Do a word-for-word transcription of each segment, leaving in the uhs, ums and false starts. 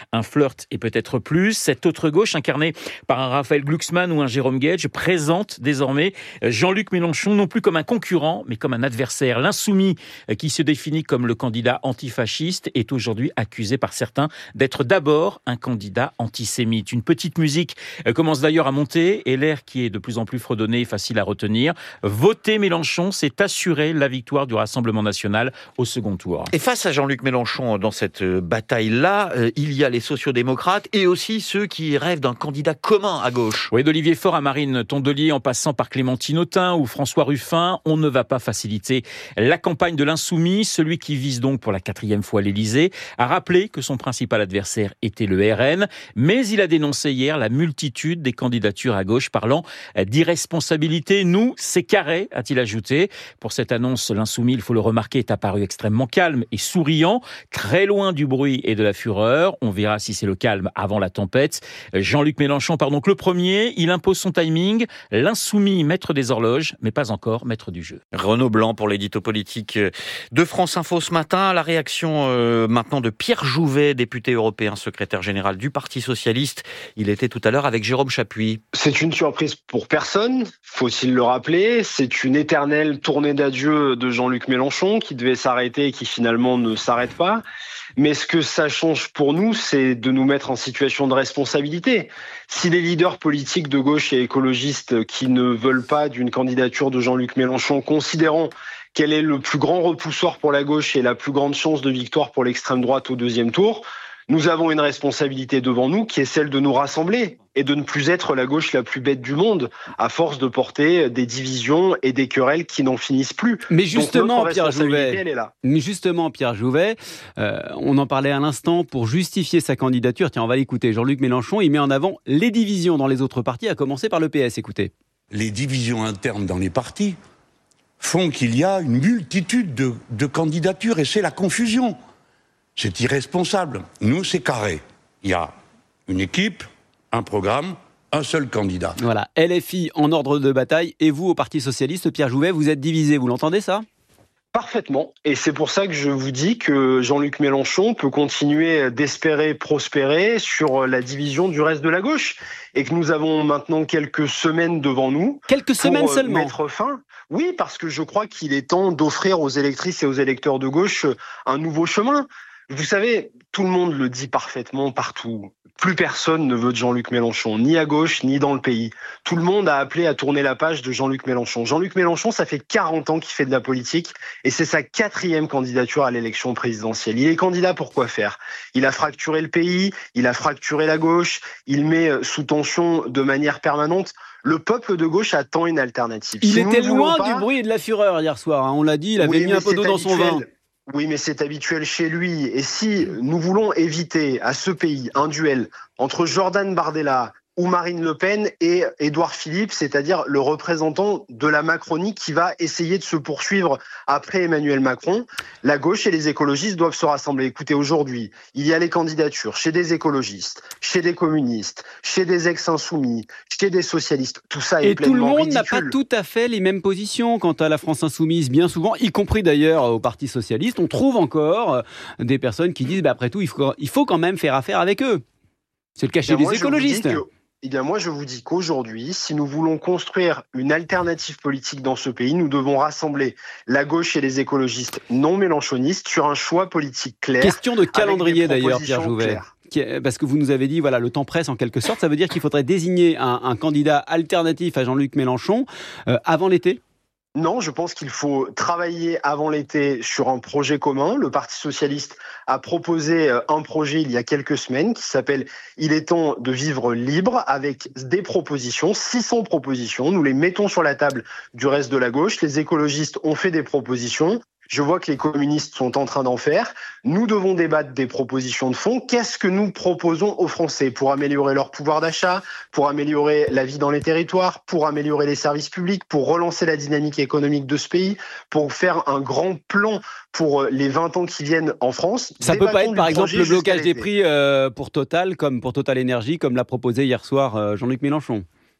un flirt et peut-être plus. Cette autre gauche, incarnée par un Raphaël Glucksmann ou un Jérôme Guedj, présente désormais Jean-Luc Mélenchon non plus comme un concurrent, mais comme un adversaire. L'insoumis, qui se définit comme le candidat antifasciste, est aujourd'hui accusé par certains d'être d'abord un candidat antisémite. Une petite musique commence d'ailleurs à monter et l'air qui est de plus en plus fredonné et facile à retenir. Voter Mélenchon, c'est assurer la victoire du Rassemblement national au second tour. Et face à Jean-Luc Mélenchon, dans cette bataille-là, euh, il y a les sociodémocrates et aussi ceux qui rêvent d'un candidat commun à gauche. Oui, d'Olivier Faure à Marine Tondelier, en passant par Clémentine Autain ou François Ruffin, on ne va pas faciliter la campagne de l'insoumis. Celui qui vise donc pour la quatrième fois l'Élysée a rappelé que son principal adversaire était le R N, mais il a dénoncé hier la multitude des candidatures à gauche, parlant d'irresponsabilité. Nous, c'est carré, a-t-il ajouté. Pour cette annonce, l'insoumis, il faut le remarquer, est apparu extrêmement calme et souriant, très loin du bruit et de la fureur. On verra si c'est le calme avant la tempête. Jean-Luc Mélenchon part donc le premier, il impose son timing, l'insoumis maître des horloges, mais pas encore maître du jeu. Renaud Blanc pour l'édito politique de France Info ce matin. La réaction euh, maintenant de Pierre Jouvet, député européen, secrétaire général du Parti socialiste. Il était tout à l'heure avec Jérôme Chapuis. C'est une surprise pour personne, faut-il le rappeler. C'est une éternelle tournée d'adieu de Jean-Luc Mélenchon qui devait s'arrêter et qui finalement ne s'arrête pas. Mais ce que ça change pour nous, c'est de nous mettre en situation de responsabilité. Si les leaders politiques de gauche et écologistes qui ne veulent pas d'une candidature de Jean-Luc Mélenchon, considérant quel est le plus grand repousseur pour la gauche et la plus grande chance de victoire pour l'extrême droite au deuxième tour, nous avons une responsabilité devant nous qui est celle de nous rassembler et de ne plus être la gauche la plus bête du monde à force de porter des divisions et des querelles qui n'en finissent plus. Mais justement, Donc, Pierre Jouvet, elle est là. mais justement, Pierre Jouvet, euh, on en parlait à l'instant, pour justifier sa candidature, tiens, on va l'écouter, Jean-Luc Mélenchon, il met en avant les divisions dans les autres partis, à commencer par le P S, écoutez. Les divisions internes dans les partis font qu'il y a une multitude de, de candidatures et c'est la confusion. C'est irresponsable. Nous, c'est carré. Il y a une équipe, un programme, un seul candidat. Voilà, L F I en ordre de bataille, et vous, au Parti socialiste, Pierre Jouvet, vous êtes divisé, vous l'entendez ça ? Parfaitement. Et c'est pour ça que je vous dis que Jean-Luc Mélenchon peut continuer d'espérer prospérer sur la division du reste de la gauche. Et que nous avons maintenant quelques semaines devant nous. Quelques semaines pour seulement. Mettre fin. Oui, parce que je crois qu'il est temps d'offrir aux électrices et aux électeurs de gauche un nouveau chemin. Vous savez, tout le monde le dit parfaitement partout. Plus personne ne veut de Jean-Luc Mélenchon, ni à gauche, ni dans le pays. Tout le monde a appelé à tourner la page de Jean-Luc Mélenchon. Jean-Luc Mélenchon, ça fait quarante ans qu'il fait de la politique et c'est sa quatrième candidature à l'élection présidentielle. Il est candidat pour quoi faire ? Il a fracturé le pays, il a fracturé la gauche, il met sous tension de manière permanente. Le peuple de gauche attend une alternative. Il si était loin pas... du bruit et de la fureur hier soir, hein. On l'a dit, il avait oui, mis un peu d'eau dans son vin. Oui, mais c'est habituel chez lui. Et si nous voulons éviter à ce pays un duel entre Jordan Bardella ou Marine Le Pen et Édouard Philippe, c'est-à-dire le représentant de la Macronie qui va essayer de se poursuivre après Emmanuel Macron, la gauche et les écologistes doivent se rassembler. Écoutez, aujourd'hui, il y a les candidatures chez des écologistes, chez des communistes, chez des ex-insoumis, chez des socialistes. Tout ça est et pleinement tout le monde ridicule. n'a pas tout à fait les mêmes positions quant à la France insoumise. Bien souvent, y compris d'ailleurs au Parti socialiste, on trouve encore des personnes qui disent bah, après tout, il faut, il faut quand même faire affaire avec eux. C'est le cas chez les écologistes. Eh bien, moi, je vous dis qu'aujourd'hui, si nous voulons construire une alternative politique dans ce pays, nous devons rassembler la gauche et les écologistes non mélenchonistes sur un choix politique clair. Question de calendrier d'ailleurs, Pierre Jouvet. Claires. Parce que vous nous avez dit, voilà, le temps presse en quelque sorte. Ça veut dire qu'il faudrait désigner un, un candidat alternatif à Jean-Luc Mélenchon euh, avant l'été ? Non, je pense qu'il faut travailler avant l'été sur un projet commun. Le Parti socialiste a proposé un projet il y a quelques semaines qui s'appelle « Il est temps de vivre libre » avec des propositions, six cents propositions. Nous les mettons sur la table du reste de la gauche. Les écologistes ont fait des propositions. Je vois que les communistes sont en train d'en faire. Nous devons débattre des propositions de fond. Qu'est-ce que nous proposons aux Français pour améliorer leur pouvoir d'achat, pour améliorer la vie dans les territoires, pour améliorer les services publics, pour relancer la dynamique économique de ce pays, pour faire un grand plan pour les vingt ans qui viennent en France. Ça ne peut pas être, par exemple, le blocage des prix euh, pour Total, comme pour Total Énergie, comme l'a proposé hier soir euh, Jean-Luc Mélenchon.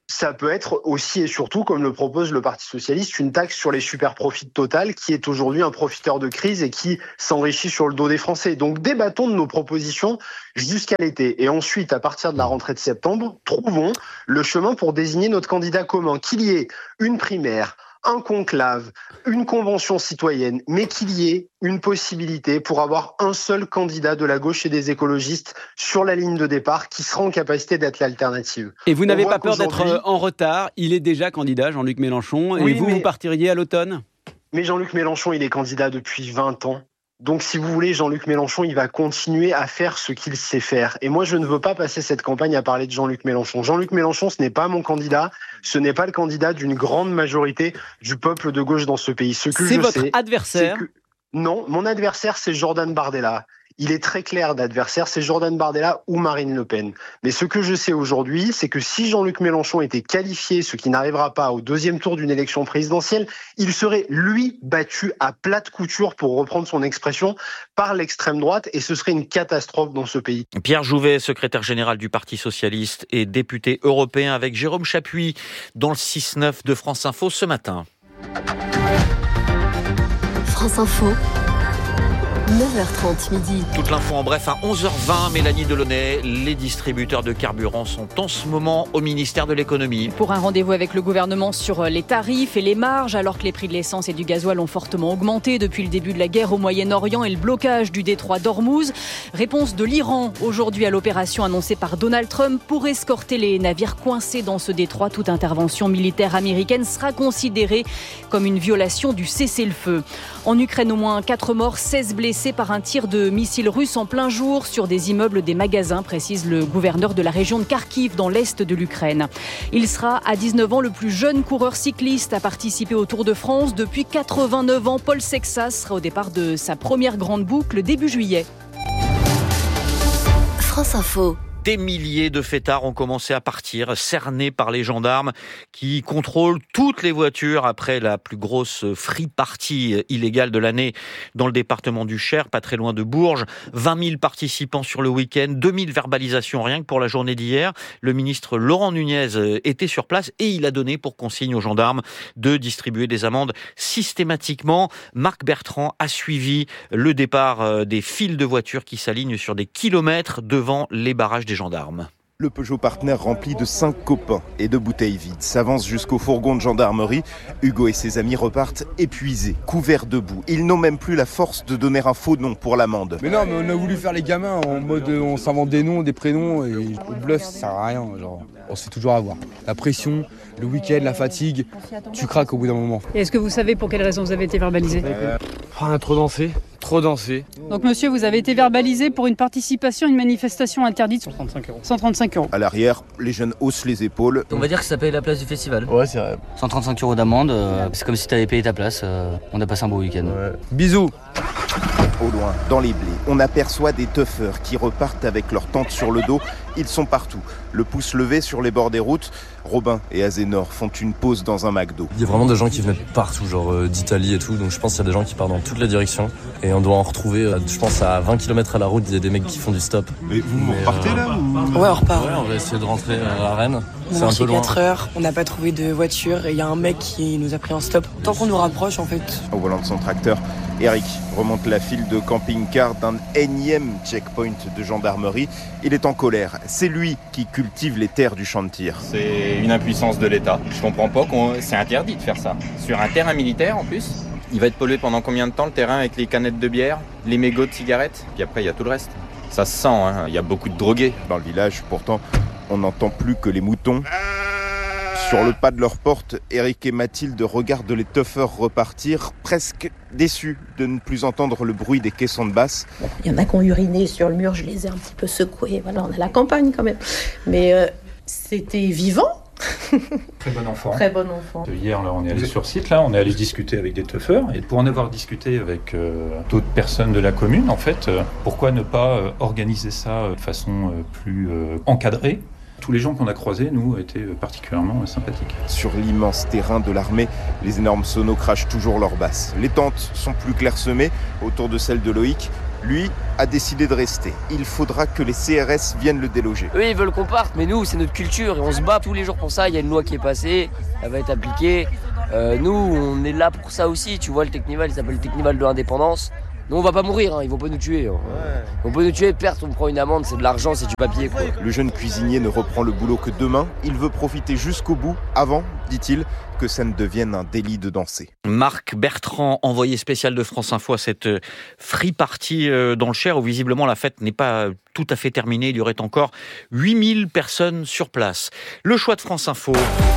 Ça peut être aussi et surtout, comme le propose le Parti socialiste, une taxe sur les super profits de Total, qui est aujourd'hui un profiteur de crise et qui s'enrichit sur le dos des Français. Donc débattons de nos propositions jusqu'à l'été. Et ensuite, à partir de la rentrée de septembre, trouvons le chemin pour désigner notre candidat commun. Qu'il y ait une primaire, un conclave, une convention citoyenne, mais qu'il y ait une possibilité pour avoir un seul candidat de la gauche et des écologistes sur la ligne de départ qui sera en capacité d'être l'alternative. Et vous n'avez pas peur d'être en retard? Il est déjà candidat, Jean-Luc Mélenchon, et oui, vous, mais... vous partiriez à l'automne? Mais Jean-Luc Mélenchon, il est candidat depuis vingt ans. Donc, si vous voulez, Jean-Luc Mélenchon, il va continuer à faire ce qu'il sait faire. Et moi, je ne veux pas passer cette campagne à parler de Jean-Luc Mélenchon. Jean-Luc Mélenchon, ce n'est pas mon candidat. Ce n'est pas le candidat d'une grande majorité du peuple de gauche dans ce pays. Ce que c'est je votre sais, adversaire c'est que... Non, mon adversaire, c'est Jordan Bardella. Il est très clair d'adversaire, c'est Jordan Bardella ou Marine Le Pen. Mais ce que je sais aujourd'hui, c'est que si Jean-Luc Mélenchon était qualifié, ce qui n'arrivera pas au deuxième tour d'une élection présidentielle, il serait, lui, battu à plate couture, pour reprendre son expression, par l'extrême droite, et ce serait une catastrophe dans ce pays. Pierre Jouvet, secrétaire général du Parti socialiste et député européen, avec Jérôme Chapuis dans le six neuf de France Info ce matin. France Info. neuf heures trente midi. Toute l'info en bref à onze heures vingt, Mélanie Delaunay. Les distributeurs de carburant sont en ce moment au ministère de l'économie. Pour un rendez-vous avec le gouvernement sur les tarifs et les marges, alors que les prix de l'essence et du gasoil ont fortement augmenté depuis le début de la guerre au Moyen-Orient et le blocage du détroit d'Ormuz. Réponse de l'Iran aujourd'hui à l'opération annoncée par Donald Trump pour escorter les navires coincés dans ce détroit. Toute intervention militaire américaine sera considérée comme une violation du cessez-le-feu. En Ukraine, au moins quatre morts, seize blessés par un tir de missile russe en plein jour sur des immeubles des magasins, précise le gouverneur de la région de Kharkiv dans l'est de l'Ukraine. Il sera à dix-neuf ans le plus jeune coureur cycliste à participer au Tour de France. Depuis quatre-vingt-neuf ans, Paul Sexas sera au départ de sa première grande boucle début juillet. France Info. Des milliers de fêtards ont commencé à partir, cernés par les gendarmes qui contrôlent toutes les voitures après la plus grosse free party illégale de l'année dans le département du Cher, pas très loin de Bourges. vingt mille participants sur le week-end, deux mille verbalisations rien que pour la journée d'hier. Le ministre Laurent Nunez était sur place et il a donné pour consigne aux gendarmes de distribuer des amendes systématiquement. Marc Bertrand a suivi le départ des files de voitures qui s'alignent sur des kilomètres devant les barrages des gendarmes. Le Peugeot Partner rempli de cinq copains et de bouteilles vides s'avance jusqu'au fourgon de gendarmerie. Hugo et ses amis repartent épuisés, couverts de boue. Ils n'ont même plus la force de donner un faux nom pour l'amende. Mais non, mais on a voulu faire les gamins en mode on s'invente des noms, des prénoms et le bluff ça sert à rien. Genre, on se fait toujours avoir. La pression, le week-end, la fatigue, tu craques au bout d'un moment. Et est-ce que vous savez pour quelle raison vous avez été verbalisé ? euh, On a trop dansé, trop dansé. Donc monsieur, vous avez été verbalisé pour une participation à une manifestation interdite. cent trente-cinq euros. cent trente-cinq euros. À l'arrière, les jeunes haussent les épaules. On va dire que ça paye la place du festival. Ouais, c'est vrai. cent trente-cinq euros d'amende, euh, c'est comme si tu avais payé ta place. Euh, on a passé un beau week-end. Ouais. Bisous. Au loin, dans les blés, on aperçoit des teufeurs qui repartent avec leurs tentes sur le dos. Ils sont partout, le pouce levé sur les bords des routes. Robin et Azénor font une pause dans un McDo. Il y a vraiment des gens qui venaient de partout, genre euh, d'Italie et tout, donc je pense qu'il y a des gens qui partent dans toutes les directions et on doit en retrouver, euh, je pense à vingt kilomètres à la route, il y a des mecs qui font du stop. Mais vous Mais repartez euh, là ou... Ouais, on repart. Ouais, on va essayer de rentrer à Rennes. C'est un peu loin. quatre heures, on n'a pas trouvé de voiture et il y a un mec qui nous a pris en stop. Tant qu'on nous rapproche en fait. Au volant de son tracteur, Eric remonte la file de camping-car d'un énième checkpoint de gendarmerie. Il est en colère. C'est lui qui cultive les terres du champ de tir. C'est une impuissance de l'État. Je comprends pas qu'on... c'est interdit de faire ça. Sur un terrain militaire en plus. Il va être pollué pendant combien de temps le terrain avec les canettes de bière, les mégots de cigarettes, puis après il y a tout le reste. Ça se sent, hein. Il y a beaucoup de drogués. Dans le village, pourtant, on n'entend plus que les moutons. Sur le pas de leur porte, Eric et Mathilde regardent les teufeurs repartir, presque déçus de ne plus entendre le bruit des caissons de basse. Il y en a qui ont uriné sur le mur, je les ai un petit peu secoués. Voilà, on a la campagne quand même. Mais euh, c'était vivant. Très bon enfant. Très bon enfant. Hier, là, on est allé sur site, là, on est allé discuter avec des teufeurs. Et pour en avoir discuté avec euh, d'autres personnes de la commune, en fait, euh, pourquoi ne pas euh, organiser ça de façon euh, plus euh, encadrée ? Tous les gens qu'on a croisés, nous, étaient particulièrement sympathiques. Sur l'immense terrain de l'armée, les énormes sonos crachent toujours leur basse. Les tentes sont plus clairsemées autour de celles de Loïc. Lui a décidé de rester. Il faudra que les C R S viennent le déloger. Eux, ils veulent qu'on parte, mais nous, c'est notre culture et on se bat tous les jours pour ça. Il y a une loi qui est passée, elle va être appliquée. Euh, nous, on est là pour ça aussi. Tu vois, le Technival, il s'appelle le Technival de l'indépendance. Nous, on va pas mourir, hein. Ils vont pas nous tuer. Hein. Ouais. On peut nous tuer, perte, on prend une amende, c'est de l'argent, c'est du papier, quoi. Le jeune cuisinier ne reprend le boulot que demain. Il veut profiter jusqu'au bout, avant, dit-il, que ça ne devienne un délit de danser. Marc Bertrand, envoyé spécial de France Info à cette free party dans le Cher, où visiblement la fête n'est pas tout à fait terminée. Il y aurait encore huit mille personnes sur place. Le choix de France Info.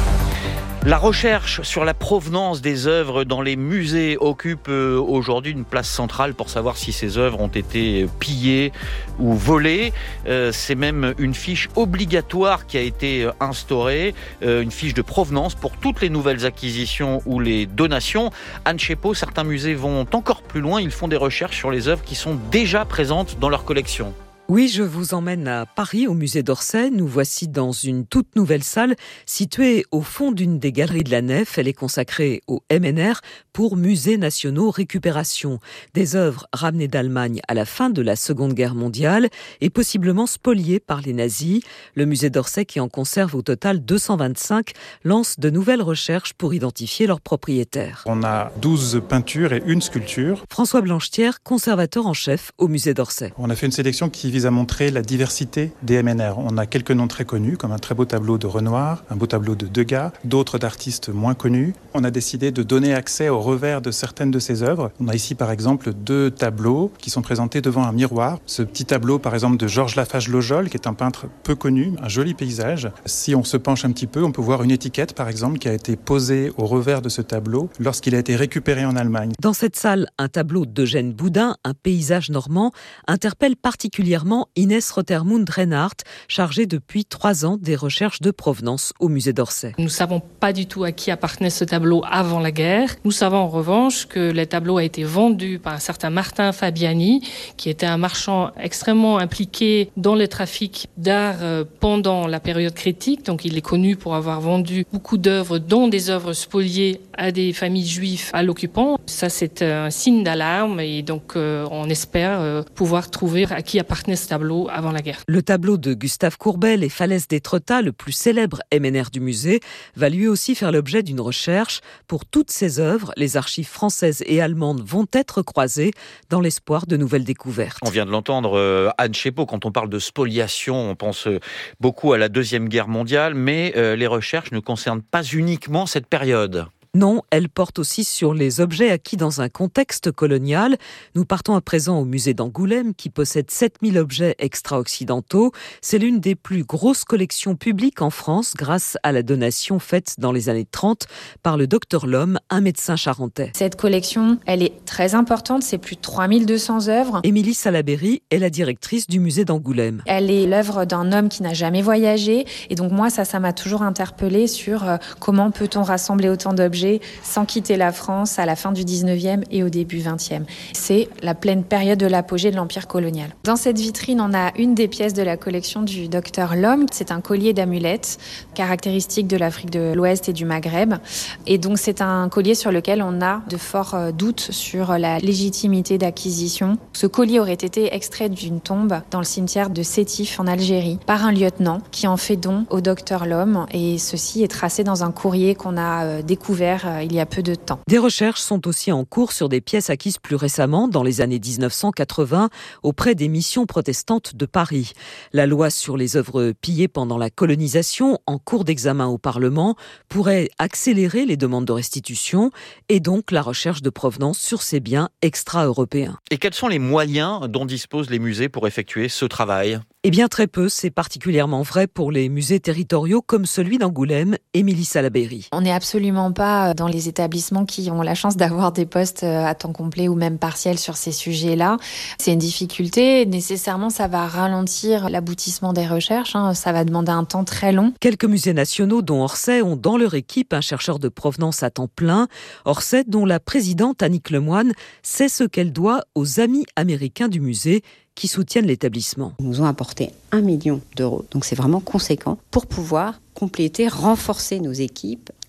La recherche sur la provenance des œuvres dans les musées occupe aujourd'hui une place centrale pour savoir si ces œuvres ont été pillées ou volées. C'est même une fiche obligatoire qui a été instaurée, une fiche de provenance pour toutes les nouvelles acquisitions ou les donations. Anne Chepot, certains musées vont encore plus loin, ils font des recherches sur les œuvres qui sont déjà présentes dans leur collection. Oui, je vous emmène à Paris, au musée d'Orsay. Nous voici dans une toute nouvelle salle située au fond d'une des galeries de la nef. Elle est consacrée au M N R pour Musées Nationaux Récupération. Des œuvres ramenées d'Allemagne à la fin de la Seconde Guerre mondiale et possiblement spoliées par les nazis. Le musée d'Orsay, qui en conserve au total deux cent vingt-cinq, lance de nouvelles recherches pour identifier leurs propriétaires. On a douze peintures et une sculpture. François Blanchetière, conservateur en chef au musée d'Orsay. On a fait une sélection qui vise à montrer la diversité des M N R. On a quelques noms très connus, comme un très beau tableau de Renoir, un beau tableau de Degas, d'autres d'artistes moins connus. On a décidé de donner accès au revers de certaines de ces œuvres. On a ici par exemple deux tableaux qui sont présentés devant un miroir. Ce petit tableau par exemple de Georges Lafage-Lojol, qui est un peintre peu connu, un joli paysage. Si on se penche un petit peu, on peut voir une étiquette par exemple qui a été posée au revers de ce tableau lorsqu'il a été récupéré en Allemagne. Dans cette salle, un tableau d'Eugène Boudin, un paysage normand, interpelle particulièrement Inès Rotermund-Reinhardt, chargée depuis trois ans des recherches de provenance au musée d'Orsay. Nous ne savons pas du tout à qui appartenait ce tableau avant la guerre. Nous savons en revanche que le tableau a été vendu par un certain Martin Fabiani, qui était un marchand extrêmement impliqué dans le trafic d'art pendant la période critique. Donc il est connu pour avoir vendu beaucoup d'œuvres, dont des œuvres spoliées à des familles juives à l'occupant. Ça, c'est un signe d'alarme et donc euh, on espère euh, pouvoir trouver à qui appartenait ce tableau avant la guerre. Le tableau de Gustave Courbet, Les Falaises d'Étretat, le plus célèbre M N R du musée, va lui aussi faire l'objet d'une recherche. Pour toutes ces œuvres, les archives françaises et allemandes vont être croisées dans l'espoir de nouvelles découvertes. On vient de l'entendre, euh, Anne Chepot, quand on parle de spoliation, on pense euh, beaucoup à la Deuxième Guerre mondiale, mais euh, les recherches ne concernent pas uniquement cette période. Non, elle porte aussi sur les objets acquis dans un contexte colonial. Nous partons à présent au musée d'Angoulême qui possède sept mille objets extra-occidentaux. C'est l'une des plus grosses collections publiques en France grâce à la donation faite dans les années trente par le docteur Lhomme, un médecin charentais. Cette collection, elle est très importante, c'est plus de trois mille deux cents œuvres. Émilie Salaberry est la directrice du musée d'Angoulême. Elle est l'œuvre d'un homme qui n'a jamais voyagé et donc moi ça, ça m'a toujours interpellée sur euh, comment peut-on rassembler autant d'objets sans quitter la France à la fin du dix-neuvième et au début vingtième. C'est la pleine période de l'apogée de l'Empire colonial. Dans cette vitrine, on a une des pièces de la collection du docteur Lhomme. C'est un collier d'amulettes, caractéristique de l'Afrique de l'Ouest et du Maghreb. Et donc, c'est un collier sur lequel on a de forts doutes sur la légitimité d'acquisition. Ce collier aurait été extrait d'une tombe dans le cimetière de Sétif en Algérie par un lieutenant qui en fait don au docteur Lhomme. Et ceci est tracé dans un courrier qu'on a découvert il y a peu de temps. Des recherches sont aussi en cours sur des pièces acquises plus récemment, dans les années dix-neuf cent quatre-vingts, auprès des missions protestantes de Paris. La loi sur les œuvres pillées pendant la colonisation, en cours d'examen au Parlement, pourrait accélérer les demandes de restitution et donc la recherche de provenance sur ces biens extra-européens. Et quels sont les moyens dont disposent les musées pour effectuer ce travail ? Eh bien très peu, c'est particulièrement vrai pour les musées territoriaux comme celui d'Angoulême, Émilie Salaberry. On n'est absolument pas dans les établissements qui ont la chance d'avoir des postes à temps complet ou même partiel sur ces sujets-là. C'est une difficulté, nécessairement ça va ralentir l'aboutissement des recherches, hein. Ça va demander un temps très long. Quelques musées nationaux dont Orsay ont dans leur équipe un chercheur de provenance à temps plein. Orsay dont la présidente Annick Lemoine sait ce qu'elle doit aux amis américains du musée qui soutiennent l'établissement. Ils nous ont apporté un million d'euros, donc c'est vraiment conséquent, pour pouvoir compléter, renforcer nos équipes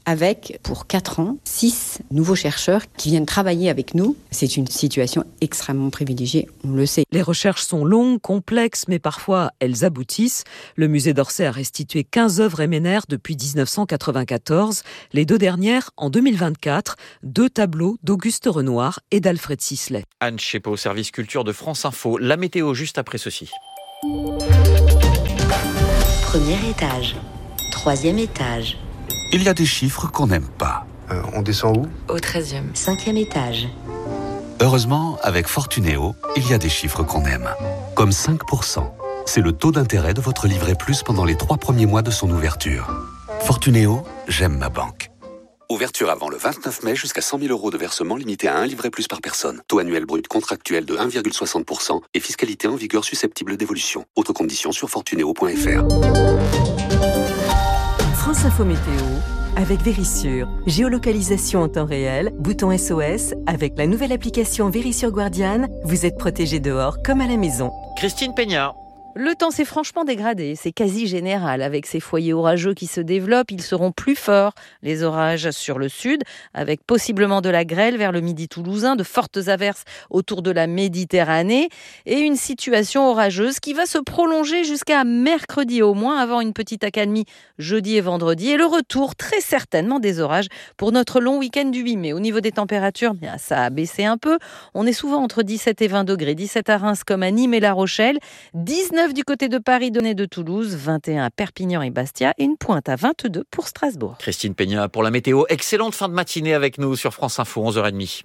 avec, pour quatre ans, six nouveaux chercheurs qui viennent travailler avec nous. C'est une situation extrêmement privilégiée, on le sait. Les recherches sont longues, complexes, mais parfois elles aboutissent. Le musée d'Orsay a restitué quinze œuvres M N R depuis dix-neuf cent quatre-vingt-quatorze. Les deux dernières en deux mille vingt-quatre, deux tableaux d'Auguste Renoir et d'Alfred Sisley. Anne Chepot, service culture de France Info. La météo juste après ceci. Premier étage, troisième étage. Il y a des chiffres qu'on n'aime pas. Euh, on descend où ? Au treizième. Cinquième étage. Heureusement, avec Fortunéo, il y a des chiffres qu'on aime. Comme cinq pour cent. C'est le taux d'intérêt de votre livret plus pendant les trois premiers mois de son ouverture. Fortunéo, j'aime ma banque. Ouverture avant le vingt-neuf mai jusqu'à cent mille euros de versement limité à un livret plus par personne. Taux annuel brut contractuel de un virgule soixante pour cent et fiscalité en vigueur susceptible d'évolution. Autres conditions sur fortunéo point f r. France Info Météo avec Vérissure. Géolocalisation en temps réel, bouton S O S. Avec la nouvelle application Vérissure Guardian, vous êtes protégé dehors comme à la maison. Christine Peña. Le temps s'est franchement dégradé, c'est quasi général. Avec ces foyers orageux qui se développent, ils seront plus forts. Les orages sur le sud, avec possiblement de la grêle vers le midi toulousain, de fortes averses autour de la Méditerranée et une situation orageuse qui va se prolonger jusqu'à mercredi au moins, avant une petite accalmie jeudi et vendredi et le retour très certainement des orages pour notre long week-end du huit mai. Au niveau des températures, bien, ça a baissé un peu. On est souvent entre dix-sept et vingt degrés. dix-sept à Reims comme à Nîmes et La Rochelle, dix-neuf du côté de Paris, Donnet de Toulouse, vingt et un à Perpignan et Bastia et une pointe à vingt-deux pour Strasbourg. Christine Peña pour la météo. Excellente fin de matinée avec nous sur France Info, onze heures trente.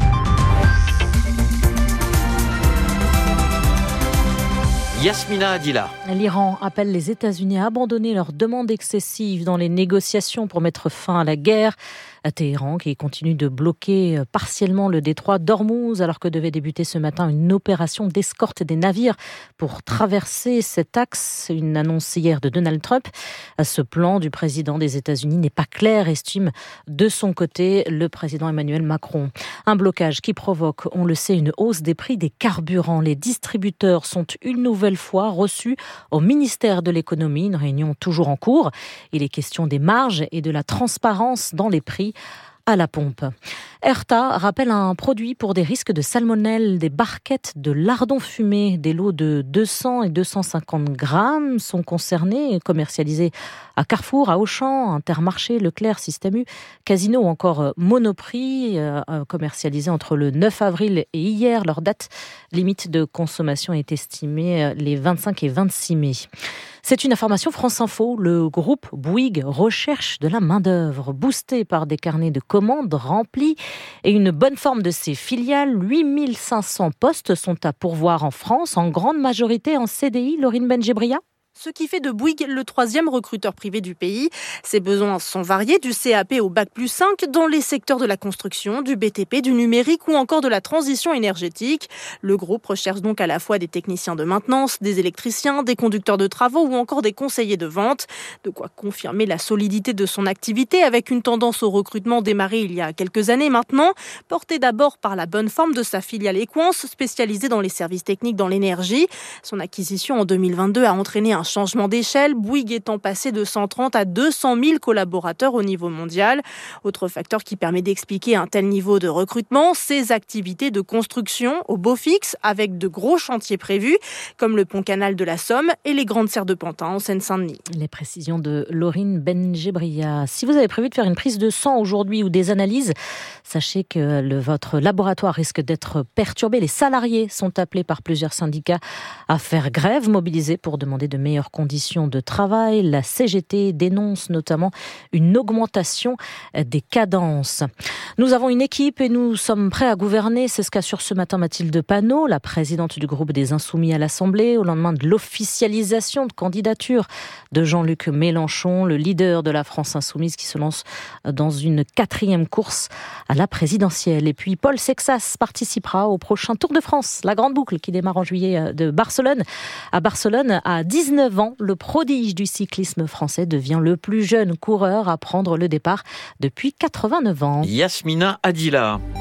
Yasmina Adila. L'Iran appelle les États-Unis à abandonner leur demande excessive dans les négociations pour mettre fin à la guerre. À Téhéran, qui continue de bloquer partiellement le détroit d'Ormuz, alors que devait débuter ce matin une opération d'escorte des navires pour traverser cet axe. Une annonce hier de Donald Trump. Ce plan du président des États-Unis n'est pas clair, estime de son côté le président Emmanuel Macron. Un blocage qui provoque, on le sait, une hausse des prix des carburants. Les distributeurs sont une nouvelle fois reçus au ministère de l'économie, une réunion toujours en cours. Il est question des marges et de la transparence dans les prix à la pompe. Erta rappelle un produit pour des risques de salmonelle. Des barquettes de lardons fumés, des lots de deux cents et deux cent cinquante grammes sont concernés, commercialisés à Carrefour, à Auchan, Intermarché, Leclerc, Système U, Casino ou encore Monoprix, euh, commercialisés entre le neuf avril et hier. Leur date limite de consommation est estimée les vingt-cinq et vingt-six mai. C'est une information France Info. Le groupe Bouygues recherche de la main-d'œuvre, boosté par des carnets de commandes remplis et une bonne forme de ses filiales. huit mille cinq cents postes sont à pourvoir en France, en grande majorité en C D I. Laurine Benjebria. Ce qui fait de Bouygues le troisième recruteur privé du pays. Ses besoins sont variés, du C A P au bac plus cinq, dans les secteurs de la construction, du B T P, du numérique ou encore de la transition énergétique. Le groupe recherche donc à la fois des techniciens de maintenance, des électriciens, des conducteurs de travaux ou encore des conseillers de vente. De quoi confirmer la solidité de son activité avec une tendance au recrutement démarrée il y a quelques années maintenant, portée d'abord par la bonne forme de sa filiale Equance, spécialisée dans les services techniques dans l'énergie. Son acquisition en deux mille vingt-deux a entraîné un changement d'échelle, Bouygues étant passé de cent trente à deux cent mille collaborateurs au niveau mondial. Autre facteur qui permet d'expliquer un tel niveau de recrutement, ses activités de construction au beau fixe, avec de gros chantiers prévus, comme le pont canal de la Somme et les grandes serres de Pantin en Seine-Saint-Denis. Les précisions de Laurine Benjebria. Si vous avez prévu de faire une prise de sang aujourd'hui ou des analyses, sachez que le, votre laboratoire risque d'être perturbé. Les salariés sont appelés par plusieurs syndicats à faire grève, mobilisés pour demander de meilleures conditions de travail. La C G T dénonce notamment une augmentation des cadences. Nous avons une équipe et nous sommes prêts à gouverner. C'est ce qu'assure ce matin Mathilde Panot, la présidente du groupe des Insoumis à l'Assemblée, au lendemain de l'officialisation de candidature de Jean-Luc Mélenchon, le leader de la France Insoumise qui se lance dans une quatrième course à la présidentielle. Et puis Paul Sexas participera au prochain Tour de France, la grande boucle qui démarre en juillet de Barcelone. À Barcelone, à dix-neuf ans, le prodige du cyclisme français devient le plus jeune coureur à prendre le départ depuis quatre-vingt-neuf ans. Yasmina Adila.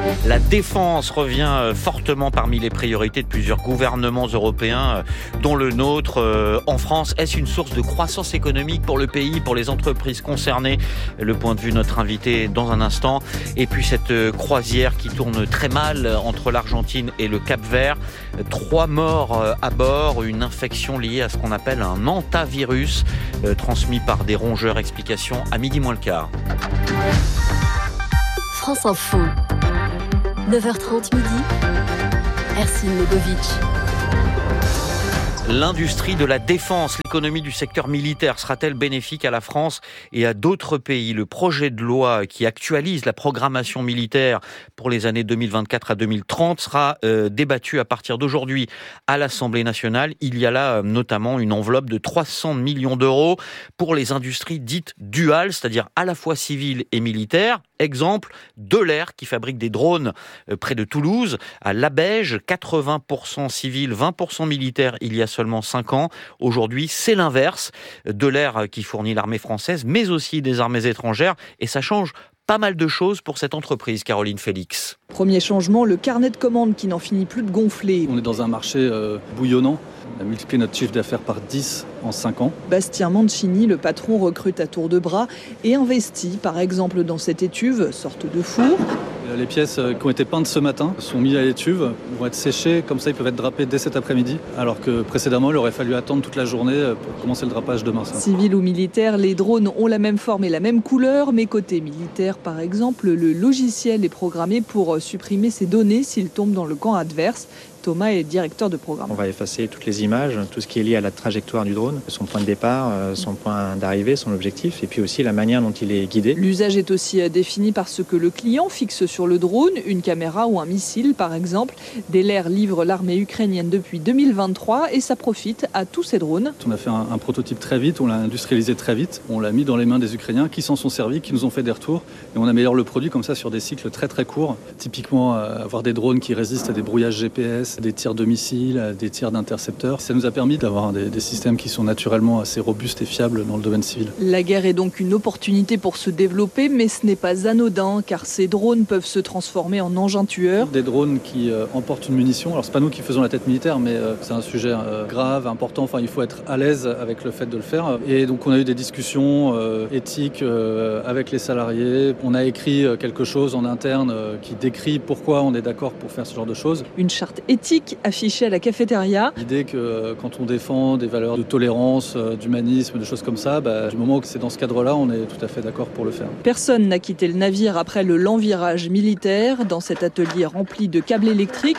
La défense revient fortement parmi les priorités de plusieurs gouvernements européens, dont le nôtre. En France, est-ce une source de croissance économique pour le pays, pour les entreprises concernées? Le point de vue de notre invité dans un instant. Et puis cette croisière qui tourne très mal entre l'Argentine et le Cap-Vert. Trois morts à bord, une infection liée à ce qu'on appelle un hantavirus, transmis par des rongeurs. Explication à midi moins le quart. France Info. neuf heures trente midi. Ercine Legovic. L'industrie de la défense, l'économie du secteur militaire sera-t-elle bénéfique à la France et à d'autres pays? Le projet de loi qui actualise la programmation militaire pour les années deux mille vingt-quatre à deux mille trente sera euh, débattu à partir d'aujourd'hui à l'Assemblée nationale. Il y a là euh, notamment une enveloppe de trois cents millions d'euros pour les industries dites duales, c'est-à-dire à la fois civiles et militaires. Exemple, Delair qui fabrique des drones euh, près de Toulouse, à Labège, quatre-vingts pour cent civils, vingt pour cent militaires il y a seulement cinq ans. Aujourd'hui, c'est l'inverse. Delair qui fournit l'armée française, mais aussi des armées étrangères. Et ça change pas mal de choses pour cette entreprise, Caroline Félix. Premier changement, le carnet de commandes qui n'en finit plus de gonfler. On est dans un marché euh, bouillonnant. On a multiplié notre chiffre d'affaires par dix en cinq ans. Bastien Mancini, le patron, recrute à tour de bras et investit, par exemple, dans cette étuve, sorte de four. Les pièces qui ont été peintes ce matin sont mises à l'étuve, vont être séchées, comme ça ils peuvent être drapés dès cet après-midi, alors que précédemment il aurait fallu attendre toute la journée pour commencer le drapage demain. Civil ou militaire, les drones ont la même forme et la même couleur, mais côté militaire par exemple, le logiciel est programmé pour supprimer ces données s'ils tombent dans le camp adverse. Thomas est directeur de programme. On va effacer toutes les images, tout ce qui est lié à la trajectoire du drone, son point de départ, son point d'arrivée, son objectif, et puis aussi la manière dont il est guidé. L'usage est aussi défini par ce que le client fixe sur le drone, une caméra ou un missile par exemple. Delair livre l'armée ukrainienne depuis deux mille vingt-trois et ça profite à tous ces drones. On a fait un, un prototype très vite, on l'a industrialisé très vite, on l'a mis dans les mains des Ukrainiens qui s'en sont servis, qui nous ont fait des retours, et on améliore le produit comme ça sur des cycles très très courts. Typiquement, euh, avoir des drones qui résistent à des brouillages G P S, des tirs de missiles, des tirs d'intercepteurs. Ça nous a permis d'avoir des, des systèmes qui sont naturellement assez robustes et fiables dans le domaine civil. La guerre est donc une opportunité pour se développer, mais ce n'est pas anodin, car ces drones peuvent se transformer en engins tueurs. Des drones qui euh, emportent une munition. Alors c'est pas nous qui faisons la tête militaire, mais euh, c'est un sujet euh, grave, important. Enfin, il faut être à l'aise avec le fait de le faire. Et donc on a eu des discussions euh, éthiques euh, avec les salariés. On a écrit euh, quelque chose en interne euh, qui décrit pourquoi on est d'accord pour faire ce genre de choses. Une charte éthique affiché à la cafétéria. L'idée que euh, quand on défend des valeurs de tolérance, euh, d'humanisme, de choses comme ça, bah, du moment que c'est dans ce cadre-là, on est tout à fait d'accord pour le faire. Personne n'a quitté le navire après le lent virage militaire dans cet atelier rempli de câbles électriques.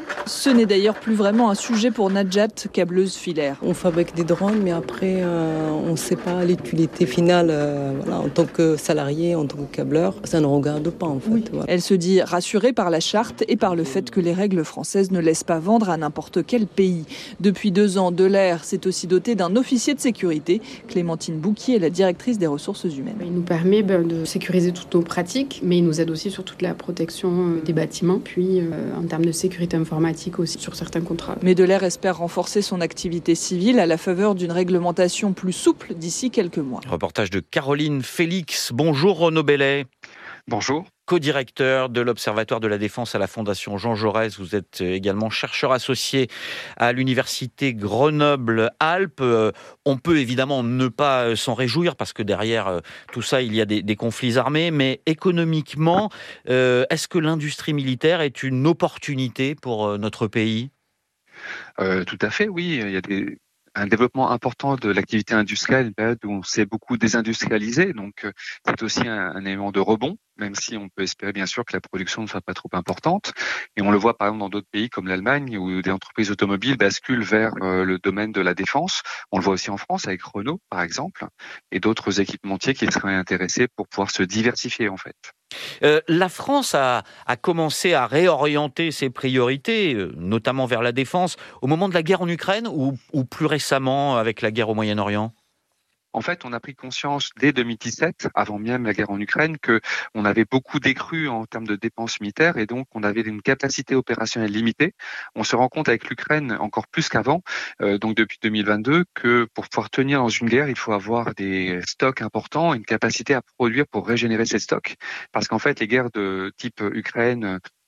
Ce n'est d'ailleurs plus vraiment un sujet pour Najat, câbleuse filaire. On fabrique des drones, mais après, euh, on ne sait pas l'utilité finale. Euh, voilà, en tant que salarié, en tant que câbleur, ça ne regarde pas en fait. Oui. Voilà. Elle se dit rassurée par la charte et par le fait que les règles françaises ne laissent pas vendre à n'importe quel pays. Depuis deux ans, Delair s'est aussi doté d'un officier de sécurité. Clémentine Bouquier est la directrice des ressources humaines. Il nous permet ben, de sécuriser toutes nos pratiques, mais il nous aide aussi sur toute la protection des bâtiments, puis euh, en termes de sécurité informatique aussi sur certains contrats. Mais Delair espère renforcer son activité civile à la faveur d'une réglementation plus souple d'ici quelques mois. Reportage de Caroline Félix. Bonjour Renaud Bellet. Bonjour. Co-directeur de l'Observatoire de la Défense à la Fondation Jean Jaurès. Vous êtes également chercheur associé à l'Université Grenoble-Alpes. On peut évidemment ne pas s'en réjouir parce que derrière tout ça, il y a des, des conflits armés. Mais économiquement, euh, est-ce que l'industrie militaire est une opportunité pour notre pays ? euh, Tout à fait, oui. Il y a des... un développement important de l'activité industrielle, une période où on s'est beaucoup désindustrialisé, donc c'est aussi un, un élément de rebond, même si on peut espérer bien sûr que la production ne soit pas trop importante. Et on le voit par exemple dans d'autres pays comme l'Allemagne, où des entreprises automobiles basculent vers euh, le domaine de la défense. On le voit aussi en France avec Renault par exemple, et d'autres équipementiers qui seraient intéressés pour pouvoir se diversifier en fait. Euh, la France a, a commencé à réorienter ses priorités, euh, notamment vers la défense, au moment de la guerre en Ukraine ou, ou plus récemment avec la guerre au Moyen-Orient ? En fait, on a pris conscience dès deux mille dix-sept, avant même la guerre en Ukraine, que on avait beaucoup décru en termes de dépenses militaires et donc on avait une capacité opérationnelle limitée. On se rend compte avec l'Ukraine encore plus qu'avant, euh, donc depuis deux mille vingt-deux, que pour pouvoir tenir dans une guerre, il faut avoir des stocks importants, une capacité à produire pour régénérer ces stocks. Parce qu'en fait, les guerres de type Ukraine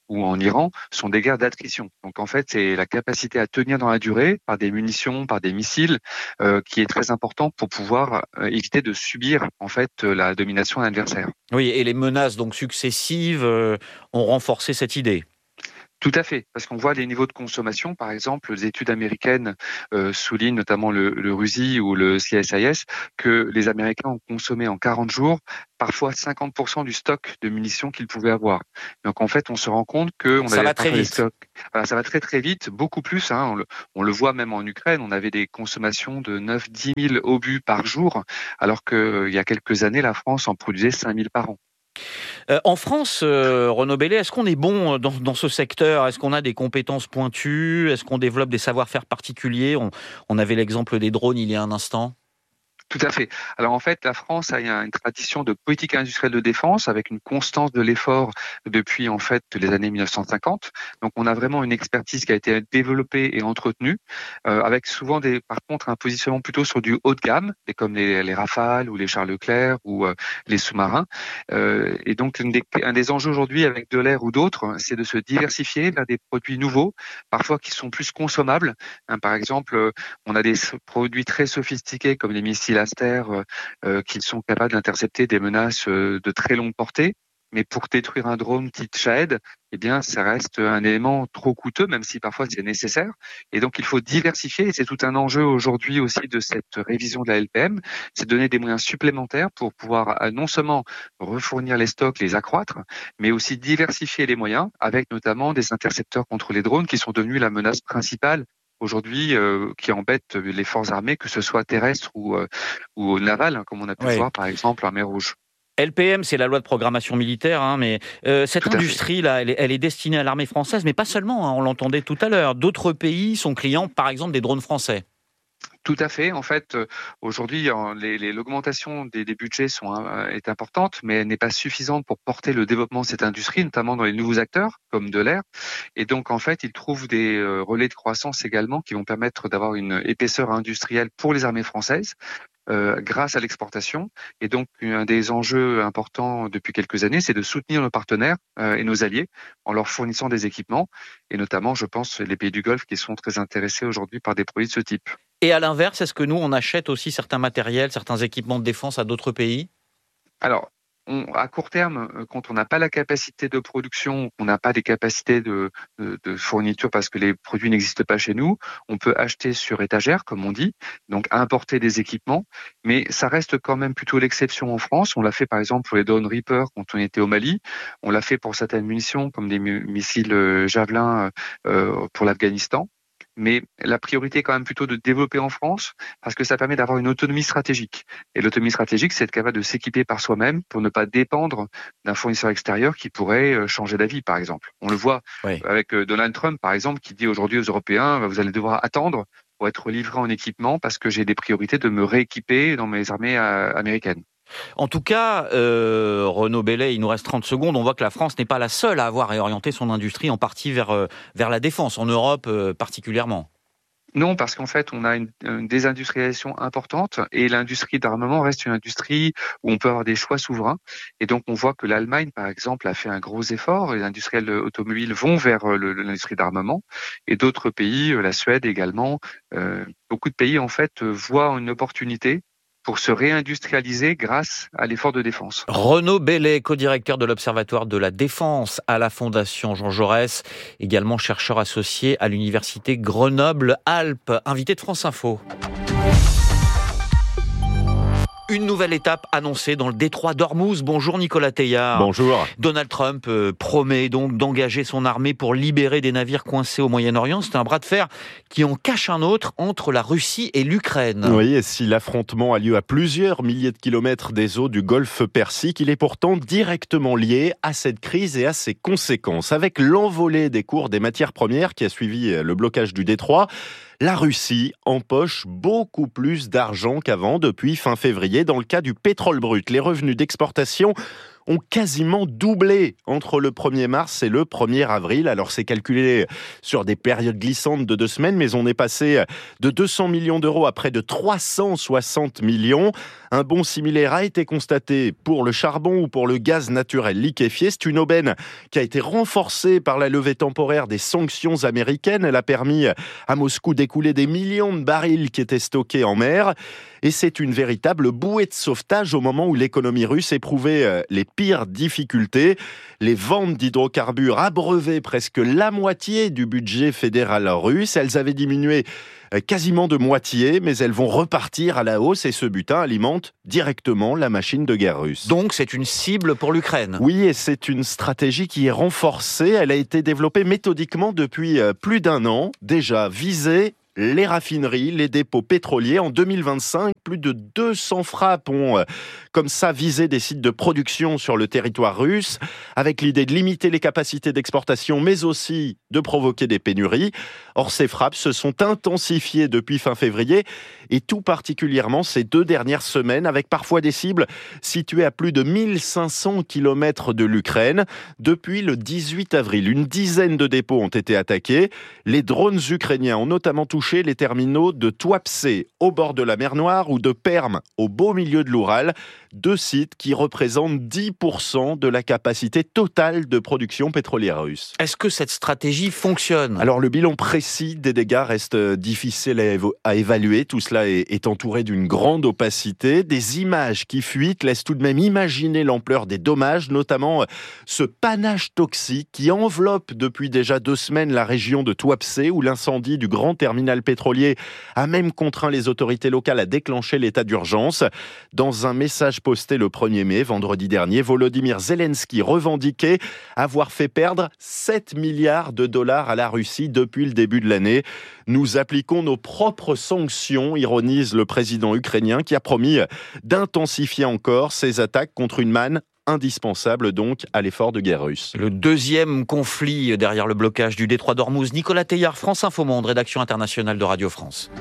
ou en Iran sont des guerres d'attrition. Donc en fait, c'est la capacité à tenir dans la durée par des munitions, par des missiles, euh, qui est très important pour pouvoir euh, éviter de subir en fait la domination de l'adversaire. Oui, et les menaces donc successives euh, ont renforcé cette idée. Tout à fait, parce qu'on voit les niveaux de consommation, par exemple, les études américaines euh, soulignent, notamment le, le R U S I ou le C S I S, que les Américains ont consommé en quarante jours parfois cinquante pour cent du stock de munitions qu'ils pouvaient avoir. Donc en fait, on se rend compte que on ça avait va très vite. Stocks. Voilà, ça va très très vite, beaucoup plus. Hein, on, le, on le voit même en Ukraine, on avait des consommations de neuf à dix mille obus par jour, alors qu'il euh, y a quelques années, la France en produisait cinq mille par an. Euh, en France, euh, Renaud Bellet, est-ce qu'on est bon dans, dans ce secteur ? Est-ce qu'on a des compétences pointues ? Est-ce qu'on développe des savoir-faire particuliers ? on, on avait l'exemple des drones il y a un instant. Tout à fait. Alors en fait, la France a une tradition de politique industrielle de défense avec une constance de l'effort depuis en fait les années mille neuf cent cinquante. Donc on a vraiment une expertise qui a été développée et entretenue, euh, avec souvent des, par contre un positionnement plutôt sur du haut de gamme, comme les, les Rafales ou les Charles Leclerc ou euh, les sous-marins. Euh, et donc un des, un des enjeux aujourd'hui avec de l'air ou d'autres, c'est de se diversifier vers des produits nouveaux, parfois qui sont plus consommables. Hein, par exemple, on a des produits très sophistiqués comme les missiles Aster, euh, qui sont capables d'intercepter des menaces euh, de très longue portée. Mais pour détruire un drone type Shahed, eh bien, ça reste un élément trop coûteux, même si parfois c'est nécessaire. Et donc, il faut diversifier. Et c'est tout un enjeu aujourd'hui aussi de cette révision de la L P M, c'est de donner des moyens supplémentaires pour pouvoir non seulement refournir les stocks, les accroître, mais aussi diversifier les moyens, avec notamment des intercepteurs contre les drones qui sont devenus la menace principale aujourd'hui, euh, qui embête les forces armées, que ce soit terrestres ou, euh, ou navales, hein, comme on a pu ouais. voir par exemple en mer Rouge. L P M, c'est la loi de programmation militaire, hein, mais euh, cette industrie-là, elle, elle est destinée à l'armée française, mais pas seulement, hein, on l'entendait tout à l'heure. D'autres pays sont clients, par exemple, des drones français. Tout à fait. En fait, aujourd'hui, les, les, l'augmentation des, des budgets sont, euh, est importante, mais elle n'est pas suffisante pour porter le développement de cette industrie, notamment dans les nouveaux acteurs, comme de l'air. Et donc, en fait, ils trouvent des euh, relais de croissance également qui vont permettre d'avoir une épaisseur industrielle pour les armées françaises. Euh, grâce à l'exportation. Et donc, un des enjeux importants depuis quelques années, c'est de soutenir nos partenaires euh, et nos alliés en leur fournissant des équipements, et notamment, je pense, les pays du Golfe qui sont très intéressés aujourd'hui par des produits de ce type. Et à l'inverse, est-ce que nous, on achète aussi certains matériels, certains équipements de défense à d'autres pays ? Alors, on, à court terme, quand on n'a pas la capacité de production, on n'a pas des capacités de, de, de fourniture parce que les produits n'existent pas chez nous, on peut acheter sur étagère, comme on dit, donc importer des équipements, mais ça reste quand même plutôt l'exception en France. On l'a fait par exemple pour les Dawn Reaper quand on était au Mali, on l'a fait pour certaines munitions comme des missiles Javelin euh, pour l'Afghanistan. Mais la priorité est quand même plutôt de développer en France parce que ça permet d'avoir une autonomie stratégique. Et l'autonomie stratégique, c'est être capable de s'équiper par soi-même pour ne pas dépendre d'un fournisseur extérieur qui pourrait changer d'avis, par exemple. On le voit oui. avec Donald Trump, par exemple, qui dit aujourd'hui aux Européens, vous allez devoir attendre pour être livré en équipement parce que j'ai des priorités de me rééquiper dans mes armées américaines. En tout cas, euh, Renaud Bellet, il nous reste trente secondes. On voit que la France n'est pas la seule à avoir réorienté son industrie en partie vers, euh, vers la défense, en Europe euh, particulièrement. Non, parce qu'en fait, on a une, une désindustrialisation importante et l'industrie d'armement reste une industrie où on peut avoir des choix souverains. Et donc, on voit que l'Allemagne, par exemple, a fait un gros effort. Les industriels automobiles vont vers le, l'industrie d'armement et d'autres pays, la Suède également. Euh, beaucoup de pays, en fait, voient une opportunité pour se réindustrialiser grâce à l'effort de défense. Renaud Bellet, co-directeur de l'Observatoire de la Défense à la Fondation Jean Jaurès, également chercheur associé à l'Université Grenoble-Alpes, invité de France Info. Une nouvelle étape annoncée dans le détroit d'Ormuz. Bonjour Nicolas Teillard. Bonjour. Donald Trump euh, promet donc d'engager son armée pour libérer des navires coincés au Moyen-Orient. C'est un bras de fer qui en cache un autre entre la Russie et l'Ukraine. Oui, et si l'affrontement a lieu à plusieurs milliers de kilomètres des eaux du Golfe Persique, il est pourtant directement lié à cette crise et à ses conséquences. Avec l'envolée des cours des matières premières qui a suivi le blocage du détroit, la Russie empoche beaucoup plus d'argent qu'avant depuis fin février dans le cas du pétrole brut. Les revenus d'exportation ont quasiment doublé entre le premier mars et le premier avril. Alors c'est calculé sur des périodes glissantes de deux semaines, mais on est passé de deux cents millions d'euros à près de trois cent soixante millions. Un bond similaire a été constaté pour le charbon ou pour le gaz naturel liquéfié. C'est une aubaine qui a été renforcée par la levée temporaire des sanctions américaines. Elle a permis à Moscou d'écouler des millions de barils qui étaient stockés en mer. Et c'est une véritable bouée de sauvetage au moment où l'économie russe éprouvait les pires difficultés. Les ventes d'hydrocarbures abreuvaient presque la moitié du budget fédéral russe. Elles avaient diminué quasiment de moitié, mais elles vont repartir à la hausse et ce butin alimente directement la machine de guerre russe. Donc c'est une cible pour l'Ukraine. Oui, et c'est une stratégie qui est renforcée. Elle a été développée méthodiquement depuis plus d'un an. Déjà visée les raffineries, les dépôts pétroliers. En deux mille vingt-cinq, plus de deux cents frappes ont euh, comme ça visé des sites de production sur le territoire russe, avec l'idée de limiter les capacités d'exportation, mais aussi de provoquer des pénuries. Or, ces frappes se sont intensifiées depuis fin février, et tout particulièrement ces deux dernières semaines, avec parfois des cibles situées à plus de mille cinq cents kilomètres de l'Ukraine. Depuis le dix-huit avril, une dizaine de dépôts ont été attaqués. Les drones ukrainiens ont notamment touché les terminaux de Tuapse, au bord de la mer Noire, ou de Perm, au beau milieu de l'Oural, deux sites qui représentent dix pour cent de la capacité totale de production pétrolière russe. Est-ce que cette stratégie fonctionne ? Alors le bilan précis des dégâts reste difficile à, évo- à évaluer. Tout cela est, est entouré d'une grande opacité. Des images qui fuitent laissent tout de même imaginer l'ampleur des dommages, notamment ce panache toxique qui enveloppe depuis déjà deux semaines la région de Tuapse, où l'incendie du grand terminal pétrolier a même contraint les autorités locales à déclencher l'état d'urgence. Dans un message posté le premier mai, vendredi dernier, Volodymyr Zelensky revendiquait avoir fait perdre sept milliards de dollars à la Russie depuis le début de l'année. Nous appliquons nos propres sanctions, ironise le président ukrainien qui a promis d'intensifier encore ses attaques contre une manne indispensable donc à l'effort de guerre russe. Le deuxième conflit derrière le blocage du détroit d'Ormuz. Nicolas Teillard, France Info Monde, rédaction internationale de Radio France.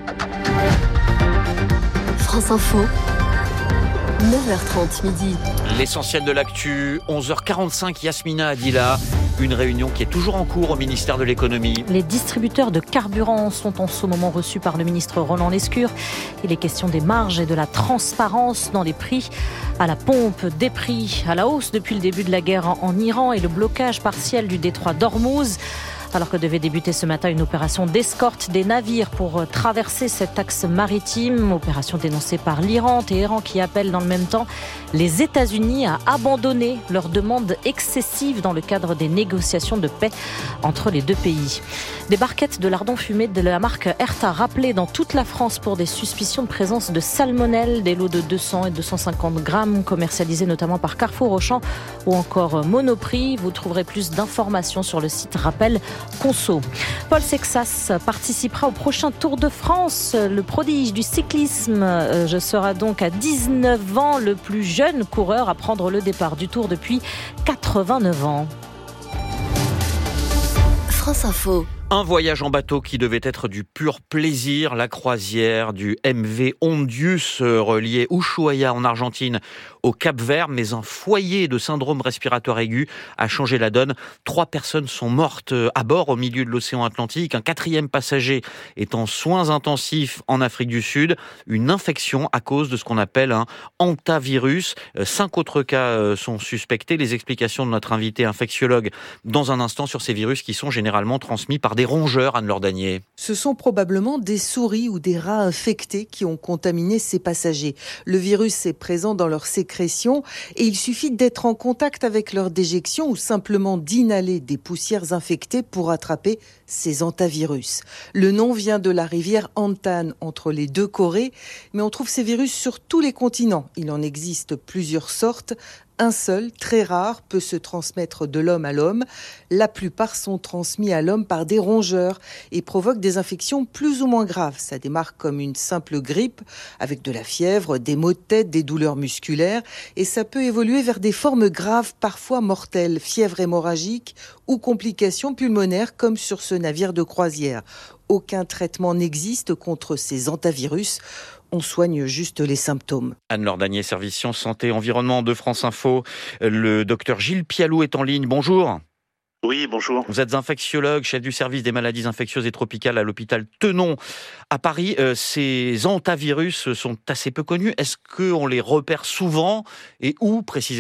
France Info. neuf heures trente midi. L'essentiel de l'actu, onze heures quarante-cinq, Yasmina Adila. Une réunion qui est toujours en cours au ministère de l'économie. Les distributeurs de carburant sont en ce moment reçus par le ministre Roland Lescure. Il est question des marges et de la transparence dans les prix. À la pompe, des prix à la hausse depuis le début de la guerre en Iran et le blocage partiel du détroit d'Ormuz. Alors que devait débuter ce matin une opération d'escorte des navires pour traverser cet axe maritime, opération dénoncée par l'Iran, Téhéran qui appelle dans le même temps les États-Unis à abandonner leur demande excessive dans le cadre des négociations de paix entre les deux pays. Des barquettes de lardons fumés de la marque Erta rappelées dans toute la France pour des suspicions de présence de salmonelle, des lots de deux cents et deux cent cinquante grammes commercialisés notamment par Carrefour, Auchan ou encore Monoprix. Vous trouverez plus d'informations sur le site Rappel Conso. Paul Sexas participera au prochain Tour de France. Le prodige du cyclisme je sera donc à dix-neuf ans le plus jeune coureur à prendre le départ du Tour depuis quatre-vingt-neuf ans. France Info. Un voyage en bateau qui devait être du pur plaisir, la croisière du M V Ondius relié Ushuaia en Argentine au Cap-Vert, mais un foyer de syndrome respiratoire aigu a changé la donne. Trois personnes sont mortes à bord au milieu de l'océan Atlantique, un quatrième passager est en soins intensifs en Afrique du Sud, une infection à cause de ce qu'on appelle un hantavirus. Cinq autres cas sont suspectés. Les explications de notre invité infectiologue dans un instant sur ces virus qui sont généralement transmis par des rongeurs, Anne-Laure Danier. Ce sont probablement des souris ou des rats infectés qui ont contaminé ces passagers. Le virus est présent dans leur sécrétion et il suffit d'être en contact avec leur déjection ou simplement d'inhaler des poussières infectées pour attraper ces hantavirus. Le nom vient de la rivière Antan entre les deux Corées, mais on trouve ces virus sur tous les continents. Il en existe plusieurs sortes. Un seul, très rare, peut se transmettre de l'homme à l'homme. La plupart sont transmis à l'homme par des rongeurs et provoquent des infections plus ou moins graves. Ça démarre comme une simple grippe, avec de la fièvre, des maux de tête, des douleurs musculaires. Et ça peut évoluer vers des formes graves, parfois mortelles, fièvre hémorragique ou complications pulmonaires, comme sur ce navire de croisière. Aucun traitement n'existe contre ces hantavirus. on soigne juste les symptômes. Anne-Laure Danier, service Sciences, Santé, Environnement de France Info. Le docteur Gilles Pialou est en ligne. Bonjour. Oui, bonjour. Vous êtes infectiologue, chef du service des maladies infectieuses et tropicales à l'hôpital Tenon à Paris. Euh, ces hantavirus sont assez peu connus. Est-ce qu'on les repère souvent et où précisément ?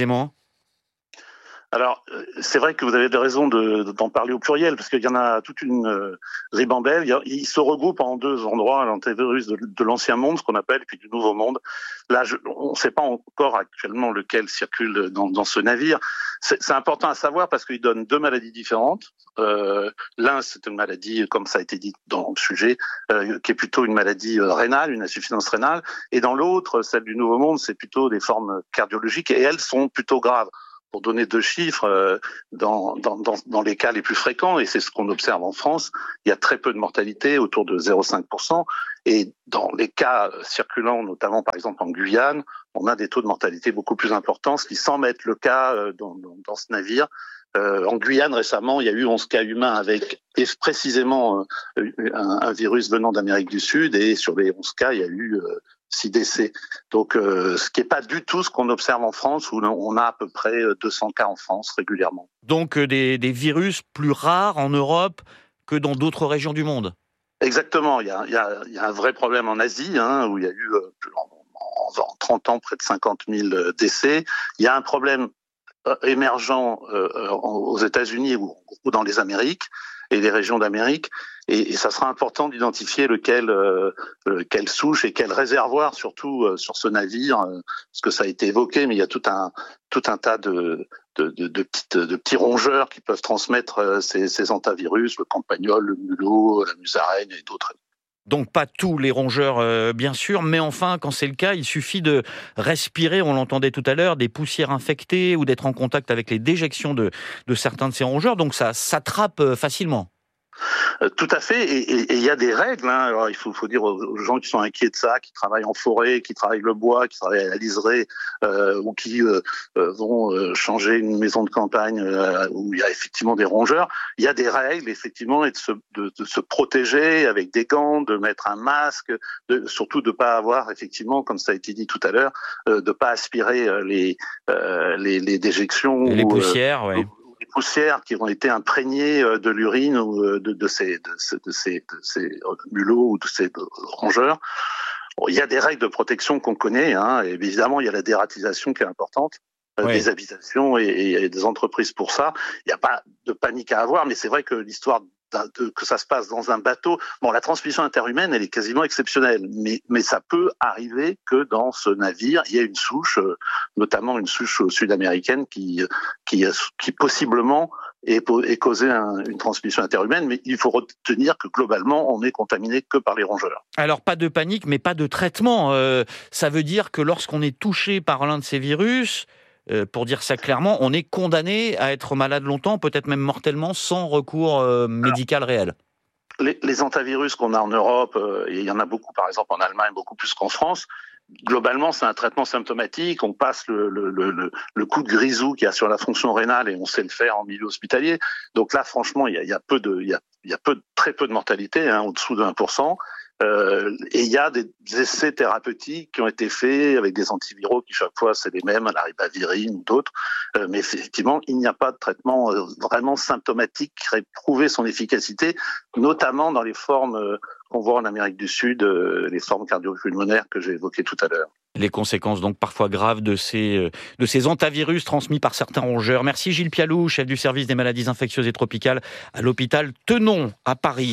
Alors, c'est vrai que vous avez raison de, d'en parler au pluriel, parce qu'il y en a toute une euh, ribambelle. Il, y a, il se regroupe en deux endroits, l'hantavirus de, de l'ancien monde, ce qu'on appelle, puis du nouveau monde. Là, je, on ne sait pas encore actuellement lequel circule dans, dans ce navire. C'est, c'est important à savoir parce qu'il donne deux maladies différentes. Euh, l'un, c'est une maladie, comme ça a été dit dans le sujet, euh, qui est plutôt une maladie euh, rénale, une insuffisance rénale. Et dans l'autre, celle du nouveau monde, c'est plutôt des formes cardiologiques, et elles sont plutôt graves. Pour donner deux chiffres, euh, dans, dans, dans, dans les cas les plus fréquents, et c'est ce qu'on observe en France, il y a très peu de mortalité, autour de zéro virgule cinq pour cent. Et dans les cas circulants, notamment par exemple en Guyane, on a des taux de mortalité beaucoup plus importants, ce qui semble être le cas euh, dans, dans, dans ce navire. Euh, en Guyane, récemment, il y a eu onze cas humains avec et précisément euh, un, un virus venant d'Amérique du Sud, et sur les onze cas, il y a eu euh, six décès. Donc, euh, ce qui n'est pas du tout ce qu'on observe en France, où on a à peu près deux cents cas en France régulièrement. Donc, euh, des, des virus plus rares en Europe que dans d'autres régions du monde. Exactement. Il y a, il y a, il y a un vrai problème en Asie, hein, où il y a eu euh, en, en trente ans près de cinquante mille décès. Il y a un problème euh, émergent euh, aux États-Unis ou, ou dans les Amériques et les régions d'Amérique. Et, et ça sera important d'identifier lequel, euh, quelle souche et quel réservoir, surtout euh, sur ce navire, euh, parce que ça a été évoqué, mais il y a tout un tout un tas de de, de, de, petites, de petits rongeurs qui peuvent transmettre euh, ces, ces hantavirus, le campagnol, le mulot, la musaraigne et d'autres. Donc pas tous les rongeurs, euh, bien sûr, mais enfin, quand c'est le cas, il suffit de respirer, on l'entendait tout à l'heure, des poussières infectées ou d'être en contact avec les déjections de, de certains de ces rongeurs, donc ça s'attrape facilement. Euh, tout à fait, et il y a des règles. Hein. Alors, il faut, faut dire aux, aux gens qui sont inquiets de ça, qui travaillent en forêt, qui travaillent le bois, qui travaillent à la liserée, euh, ou qui euh, euh, vont euh, changer une maison de campagne euh, où il y a effectivement des rongeurs. Il y a des règles, effectivement, et de se, de, de se protéger avec des gants, de mettre un masque, de, surtout de pas avoir, effectivement, comme ça a été dit tout à l'heure, euh, de pas aspirer euh, les, euh, les les déjections, et les ou, poussières, euh, oui. Les poussières qui ont été imprégnées de l'urine ou de, de, ces, de, de, ces, de ces mulots ou de ces rongeurs. Bon, il y a des règles de protection qu'on connaît, hein, et évidemment il y a la dératisation qui est importante, oui. Des habitations et, et des entreprises pour ça. Il n'y a pas de panique à avoir, mais c'est vrai que l'histoire de, que ça se passe dans un bateau, bon, la transmission interhumaine, elle est quasiment exceptionnelle, mais, mais ça peut arriver que dans ce navire, il y a une souche, notamment une souche sud-américaine qui, qui, qui possiblement ait, ait causé un, une transmission interhumaine, mais il faut retenir que globalement, on n'est contaminé que par les rongeurs. Alors, pas de panique, mais pas de traitement. Euh, ça veut dire que lorsqu'on est touché par l'un de ces virus, Euh, pour dire ça clairement, on est condamné à être malade longtemps, peut-être même mortellement, sans recours euh, médical réel. Les, les hantavirus qu'on a en Europe, euh, et il y en a beaucoup par exemple en Allemagne, beaucoup plus qu'en France, globalement c'est un traitement symptomatique, on passe le, le, le, le coup de grisou qu'il y a sur la fonction rénale et on sait le faire en milieu hospitalier. Donc là franchement il y a, il y a, peu de, il y a, il y a peu, très peu de mortalité, hein, au-dessous de un pour cent. Euh, et il y a des essais thérapeutiques qui ont été faits avec des antiviraux qui chaque fois c'est les mêmes, la ribavirine ou d'autres, euh, mais effectivement il n'y a pas de traitement euh, vraiment symptomatique qui aurait prouvé son efficacité, notamment dans les formes euh, qu'on voit en Amérique du Sud, euh, les formes cardio-pulmonaires que j'ai évoquées tout à l'heure. Les conséquences donc parfois graves de ces, euh, de ces hantavirus transmis par certains rongeurs. Merci Gilles Pialou, chef du service des maladies infectieuses et tropicales à l'hôpital Tenon à Paris.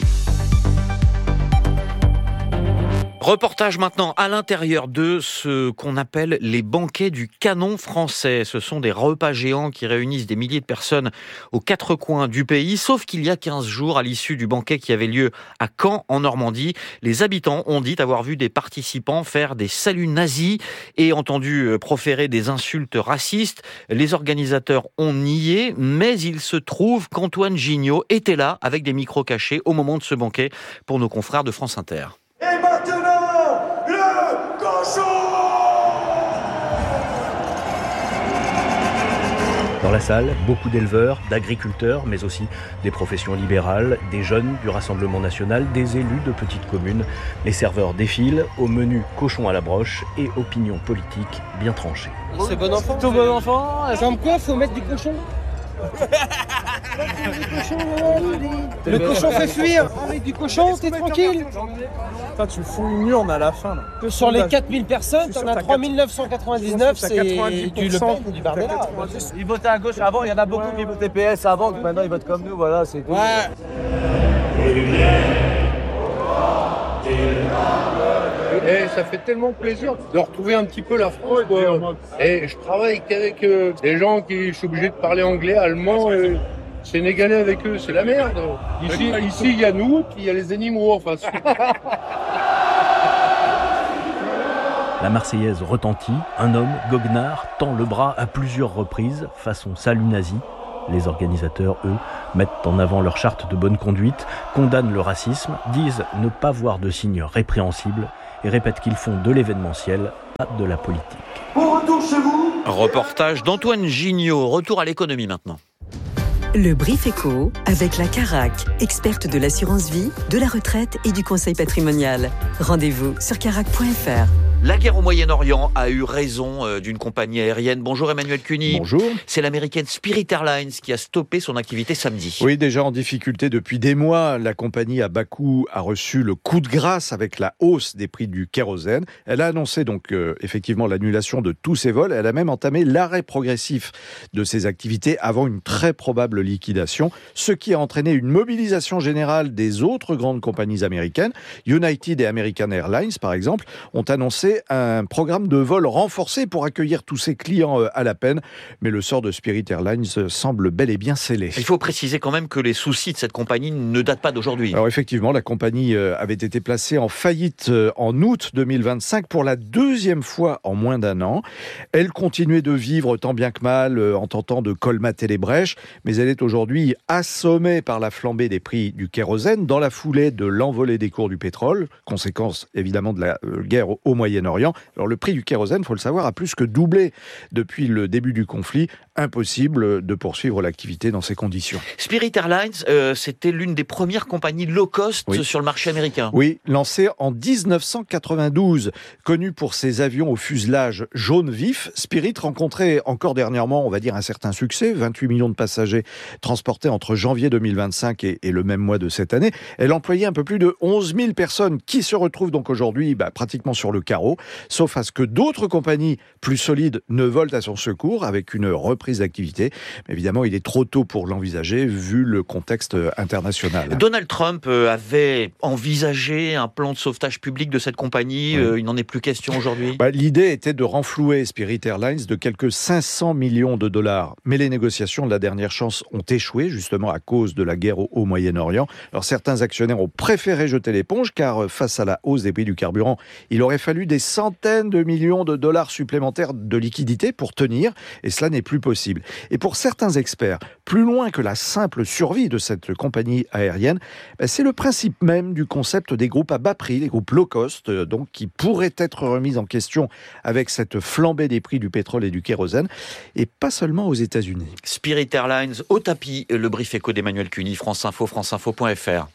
Reportage maintenant à l'intérieur de ce qu'on appelle les banquets du canon français. Ce sont des repas géants qui réunissent des milliers de personnes aux quatre coins du pays. Sauf qu'il y a quinze jours, à l'issue du banquet qui avait lieu à Caen, en Normandie, les habitants ont dit avoir vu des participants faire des saluts nazis et entendu proférer des insultes racistes. Les organisateurs ont nié, mais il se trouve qu'Antoine Gignot était là avec des micros cachés au moment de ce banquet pour nos confrères de France Inter. Et maintenant, le cochon! Dans la salle, beaucoup d'éleveurs, d'agriculteurs, mais aussi des professions libérales, des jeunes du Rassemblement national, des élus de petites communes. Les serveurs défilent au menu cochon à la broche et opinion politique bien tranchée. C'est bon enfant. Tout bon enfant. Comme quoi, faut mettre du cochon. Le cochon fait fuir. Avec du cochon, t'es tranquille. Putain, tu me fous une urne à la fin. Là. Sur les quatre mille personnes, t'en as trois mille neuf cent quatre-vingt-dix-neuf, c'est du Le Pen, du Bardella. Ils votaient à gauche avant, il y en a beaucoup qui votaient P S avant, maintenant ils votent comme nous, voilà, c'est tout. Ouais. Et ça fait tellement plaisir de retrouver un petit peu la France, quoi. Et je travaille qu'avec euh, des gens qui, je suis obligé de parler anglais, allemand, et sénégalais avec eux, c'est la merde. Ici, ici, il y a nous, puis il y a les animaux en face. La Marseillaise retentit, un homme, goguenard, tend le bras à plusieurs reprises, façon salut nazi. Les organisateurs, eux, mettent en avant leur charte de bonne conduite, condamnent le racisme, disent ne pas voir de signes répréhensibles et répètent qu'ils font de l'événementiel, pas de la politique. On retourne chez vous. Reportage d'Antoine Gignot. Retour à l'économie maintenant. Le Brief Éco avec la Carac, experte de l'assurance vie, de la retraite et du conseil patrimonial. Rendez-vous sur carac point f r. La guerre au Moyen-Orient a eu raison euh, d'une compagnie aérienne. Bonjour Emmanuel Cuny. Bonjour. C'est l'américaine Spirit Airlines qui a stoppé son activité samedi. Oui, déjà en difficulté depuis des mois, la compagnie à bas coût a reçu le coup de grâce avec la hausse des prix du kérosène. Elle a annoncé donc euh, effectivement l'annulation de tous ses vols. Elle a même entamé l'arrêt progressif de ses activités avant une très probable liquidation, ce qui a entraîné une mobilisation générale des autres grandes compagnies américaines. United et American Airlines, par exemple, ont annoncé un programme de vol renforcé pour accueillir tous ses clients à la peine. Mais le sort de Spirit Airlines semble bel et bien scellé. Il faut préciser quand même que les soucis de cette compagnie ne datent pas d'aujourd'hui. Alors effectivement, la compagnie avait été placée en faillite en août deux mille vingt-cinq pour la deuxième fois en moins d'un an. Elle continuait de vivre tant bien que mal en tentant de colmater les brèches, mais elle est aujourd'hui assommée par la flambée des prix du kérosène dans la foulée de l'envolée des cours du pétrole, conséquence évidemment de la guerre au Moyen-Orient. Alors le prix du kérosène, il faut le savoir, a plus que doublé depuis le début du conflit. Impossible de poursuivre l'activité dans ces conditions. Spirit Airlines, euh, c'était l'une des premières compagnies low cost oui. sur le marché américain. Oui, lancée en dix-neuf cent quatre-vingt-douze. Connue pour ses avions au fuselage jaune vif, Spirit rencontrait encore dernièrement, on va dire, un certain succès. vingt-huit millions de passagers transportés entre janvier deux mille vingt-cinq et, et le même mois de cette année. Elle employait un peu plus de onze mille personnes qui se retrouvent donc aujourd'hui bah, pratiquement sur le carreau, sauf à ce que d'autres compagnies plus solides ne volent à son secours avec une reprise d'activité. Mais évidemment, il est trop tôt pour l'envisager vu le contexte international. Donald Trump avait envisagé un plan de sauvetage public de cette compagnie. Oui. Euh, il n'en est plus question aujourd'hui. Bah, l'idée était de renflouer Spirit Airlines de quelques cinq cents millions de dollars. Mais les négociations de la dernière chance ont échoué, justement à cause de la guerre au, au Moyen-Orient. Alors certains actionnaires ont préféré jeter l'éponge car face à la hausse des prix du carburant, il aurait fallu des centaines de millions de dollars supplémentaires de liquidités pour tenir, et cela n'est plus possible. Et pour certains experts, plus loin que la simple survie de cette compagnie aérienne, c'est le principe même du concept des groupes à bas prix, les groupes low cost, donc qui pourraient être remis en question avec cette flambée des prix du pétrole et du kérosène, et pas seulement aux États-Unis. Spirit Airlines au tapis, le brief éco d'Emmanuel Cuny, France Info, franceinfo point f r.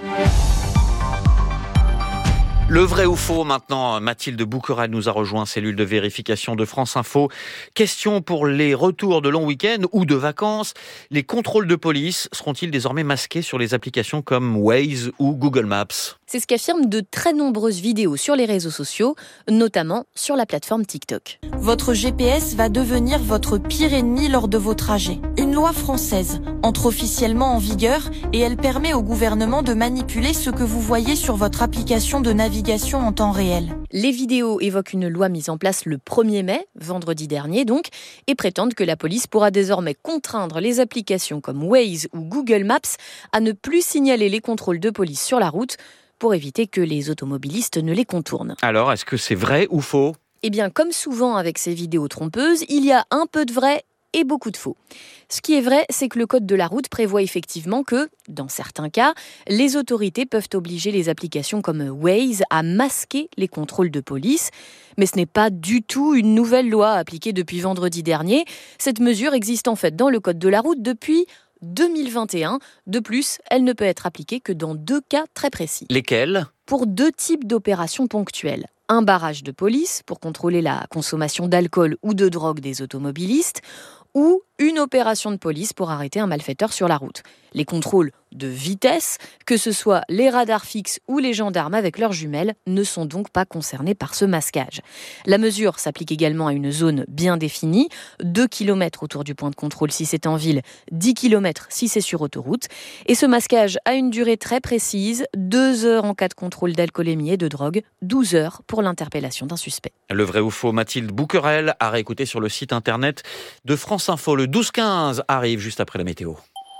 Le vrai ou faux maintenant, Mathilde Bouquerel nous a rejoint, cellule de vérification de France Info. Question pour les retours de long week-end ou de vacances. Les contrôles de police seront-ils désormais masqués sur les applications comme Waze ou Google Maps ? C'est ce qu'affirment de très nombreuses vidéos sur les réseaux sociaux, notamment sur la plateforme TikTok. Votre G P S va devenir votre pire ennemi lors de vos trajets. Une loi française entre officiellement en vigueur et elle permet au gouvernement de manipuler ce que vous voyez sur votre application de navigation en temps réel. Les vidéos évoquent une loi mise en place le premier mai, vendredi dernier donc, et prétendent que la police pourra désormais contraindre les applications comme Waze ou Google Maps à ne plus signaler les contrôles de police sur la route pour éviter que les automobilistes ne les contournent. Alors, est-ce que c'est vrai ou faux ? Eh bien, comme souvent avec ces vidéos trompeuses, il y a un peu de vrai et beaucoup de faux. Ce qui est vrai, c'est que le code de la route prévoit effectivement que, dans certains cas, les autorités peuvent obliger les applications comme Waze à masquer les contrôles de police. Mais ce n'est pas du tout une nouvelle loi appliquée depuis vendredi dernier. Cette mesure existe en fait dans le code de la route depuis deux mille vingt et un. De plus, elle ne peut être appliquée que dans deux cas très précis. Lesquels ? Pour deux types d'opérations ponctuelles. Un barrage de police pour contrôler la consommation d'alcool ou de drogue des automobilistes, ou une opération de police pour arrêter un malfaiteur sur la route. Les contrôles de vitesse, que ce soit les radars fixes ou les gendarmes avec leurs jumelles, ne sont donc pas concernés par ce masquage. La mesure s'applique également à une zone bien définie, deux kilomètres autour du point de contrôle si c'est en ville, dix kilomètres si c'est sur autoroute. Et ce masquage a une durée très précise, deux heures en cas de contrôle d'alcoolémie et de drogue, douze heures pour l'interpellation d'un suspect. Le vrai ou faux, Mathilde Bouquerel, à réécouter sur le site internet de France Info. Le douze quinze arrive juste après la météo.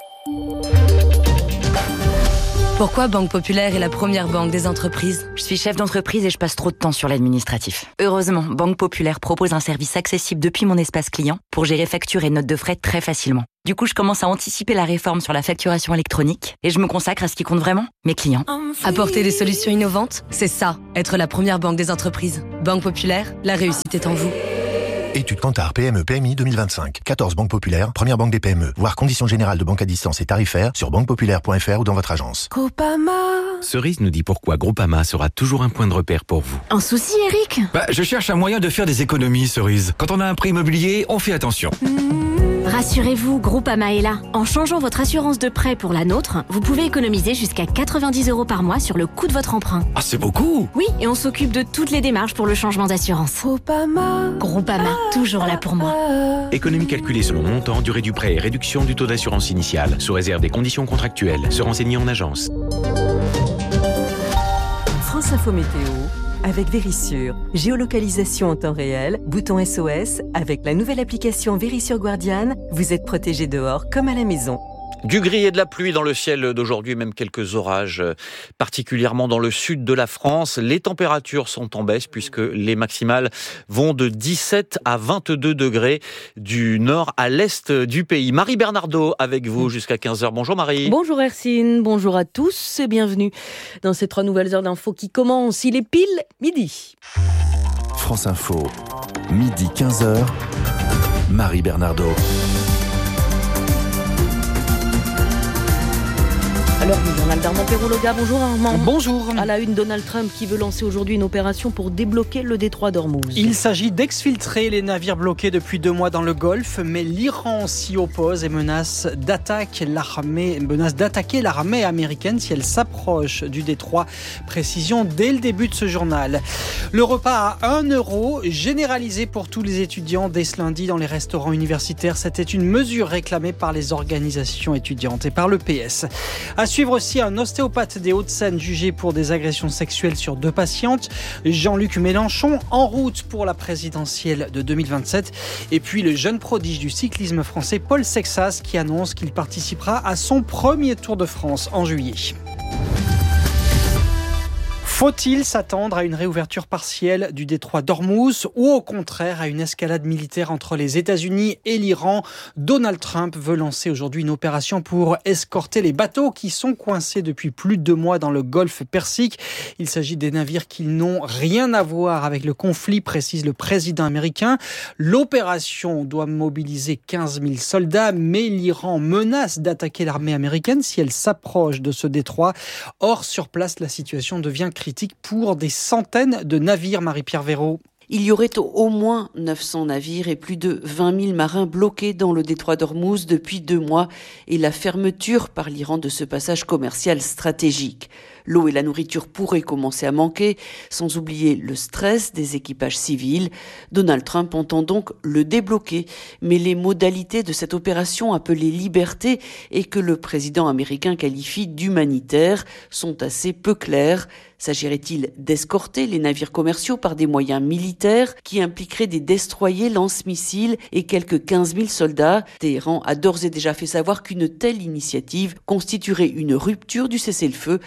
Pourquoi Banque Populaire est la première banque des entreprises ? Je suis chef d'entreprise et je passe trop de temps sur l'administratif. Heureusement, Banque Populaire propose un service accessible depuis mon espace client pour gérer factures et notes de frais très facilement. Du coup, je commence à anticiper la réforme sur la facturation électronique et je me consacre à ce qui compte vraiment, mes clients. Apporter des solutions innovantes, c'est ça, être la première banque des entreprises. Banque Populaire, la réussite est en vous. Étude Kantar P M E P M I deux mille vingt-cinq. quatorze banques populaires, première banque des P M E. Voir conditions générales de banque à distance et tarifaires sur banque populaire point f r ou dans votre agence. Groupama. Cerise nous dit pourquoi Groupama sera toujours un point de repère pour vous. Un souci, Eric ? Bah, je cherche un moyen de faire des économies, Cerise. Quand on a un prêt immobilier, on fait attention. Mmh. Rassurez-vous, Groupama est là. En changeant votre assurance de prêt pour la nôtre, vous pouvez économiser jusqu'à quatre-vingt-dix euros par mois sur le coût de votre emprunt. Ah, c'est beaucoup! Oui, et on s'occupe de toutes les démarches pour le changement d'assurance. Groupama. Groupama, toujours là pour moi. Économie calculée selon montant, durée du prêt et réduction du taux d'assurance initial, sous réserve des conditions contractuelles. Se renseigner en agence. France Info Météo avec Vérissure. Géolocalisation en temps réel, bouton S O S. Avec la nouvelle application Vérissure Guardian, vous êtes protégé dehors comme à la maison. Du gris et de la pluie dans le ciel d'aujourd'hui, même quelques orages, particulièrement dans le sud de la France. Les températures sont en baisse puisque les maximales vont de dix-sept à vingt-deux degrés du nord à l'est du pays. Marie Bernardo avec vous jusqu'à quinze heures. Bonjour Marie. Bonjour Hercine, bonjour à tous et bienvenue dans ces trois nouvelles heures d'infos qui commencent. Il est pile midi. France Info, midi quinze heures, Marie Bernardo. Alors, le journal d'Armand Perrologa. Bonjour Armand. Bonjour. À la une, Donald Trump qui veut lancer aujourd'hui une opération pour débloquer le détroit d'Ormuz. Il s'agit d'exfiltrer les navires bloqués depuis deux mois dans le Golfe, mais l'Iran s'y oppose et menace d'attaquer l'armée, menace d'attaquer l'armée américaine si elle s'approche du détroit. Précision dès le début de ce journal. Le repas à un euro, généralisé pour tous les étudiants dès ce lundi dans les restaurants universitaires. C'était une mesure réclamée par les organisations étudiantes et par le P S. À suivre aussi un ostéopathe des Hauts-de-Seine jugé pour des agressions sexuelles sur deux patientes. Jean-Luc Mélenchon en route pour la présidentielle de deux mille vingt-sept. Et puis le jeune prodige du cyclisme français Paul Sexas qui annonce qu'il participera à son premier Tour de France en juillet. Faut-il s'attendre à une réouverture partielle du détroit d'Ormuz ou au contraire à une escalade militaire entre les États-Unis et l'Iran ? Donald Trump veut lancer aujourd'hui une opération pour escorter les bateaux qui sont coincés depuis plus de deux mois dans le golfe Persique. Il s'agit des navires qui n'ont rien à voir avec le conflit, précise le président américain. L'opération doit mobiliser quinze mille soldats, mais l'Iran menace d'attaquer l'armée américaine si elle s'approche de ce détroit. Or, sur place, la situation devient critique pour des centaines de navires, Marie-Pierre Véraud. Il y aurait au moins neuf cents navires et plus de vingt mille marins bloqués dans le détroit d'Ormuz depuis deux mois et la fermeture par l'Iran de ce passage commercial stratégique. L'eau et la nourriture pourraient commencer à manquer, sans oublier le stress des équipages civils. Donald Trump entend donc le débloquer, mais les modalités de cette opération appelée liberté et que le président américain qualifie d'humanitaire sont assez peu claires. S'agirait-il d'escorter les navires commerciaux par des moyens militaires qui impliqueraient des destroyers, lance-missiles et quelques quinze mille soldats ? Téhéran a d'ores et déjà fait savoir qu'une telle initiative constituerait une rupture du cessez-le-feu et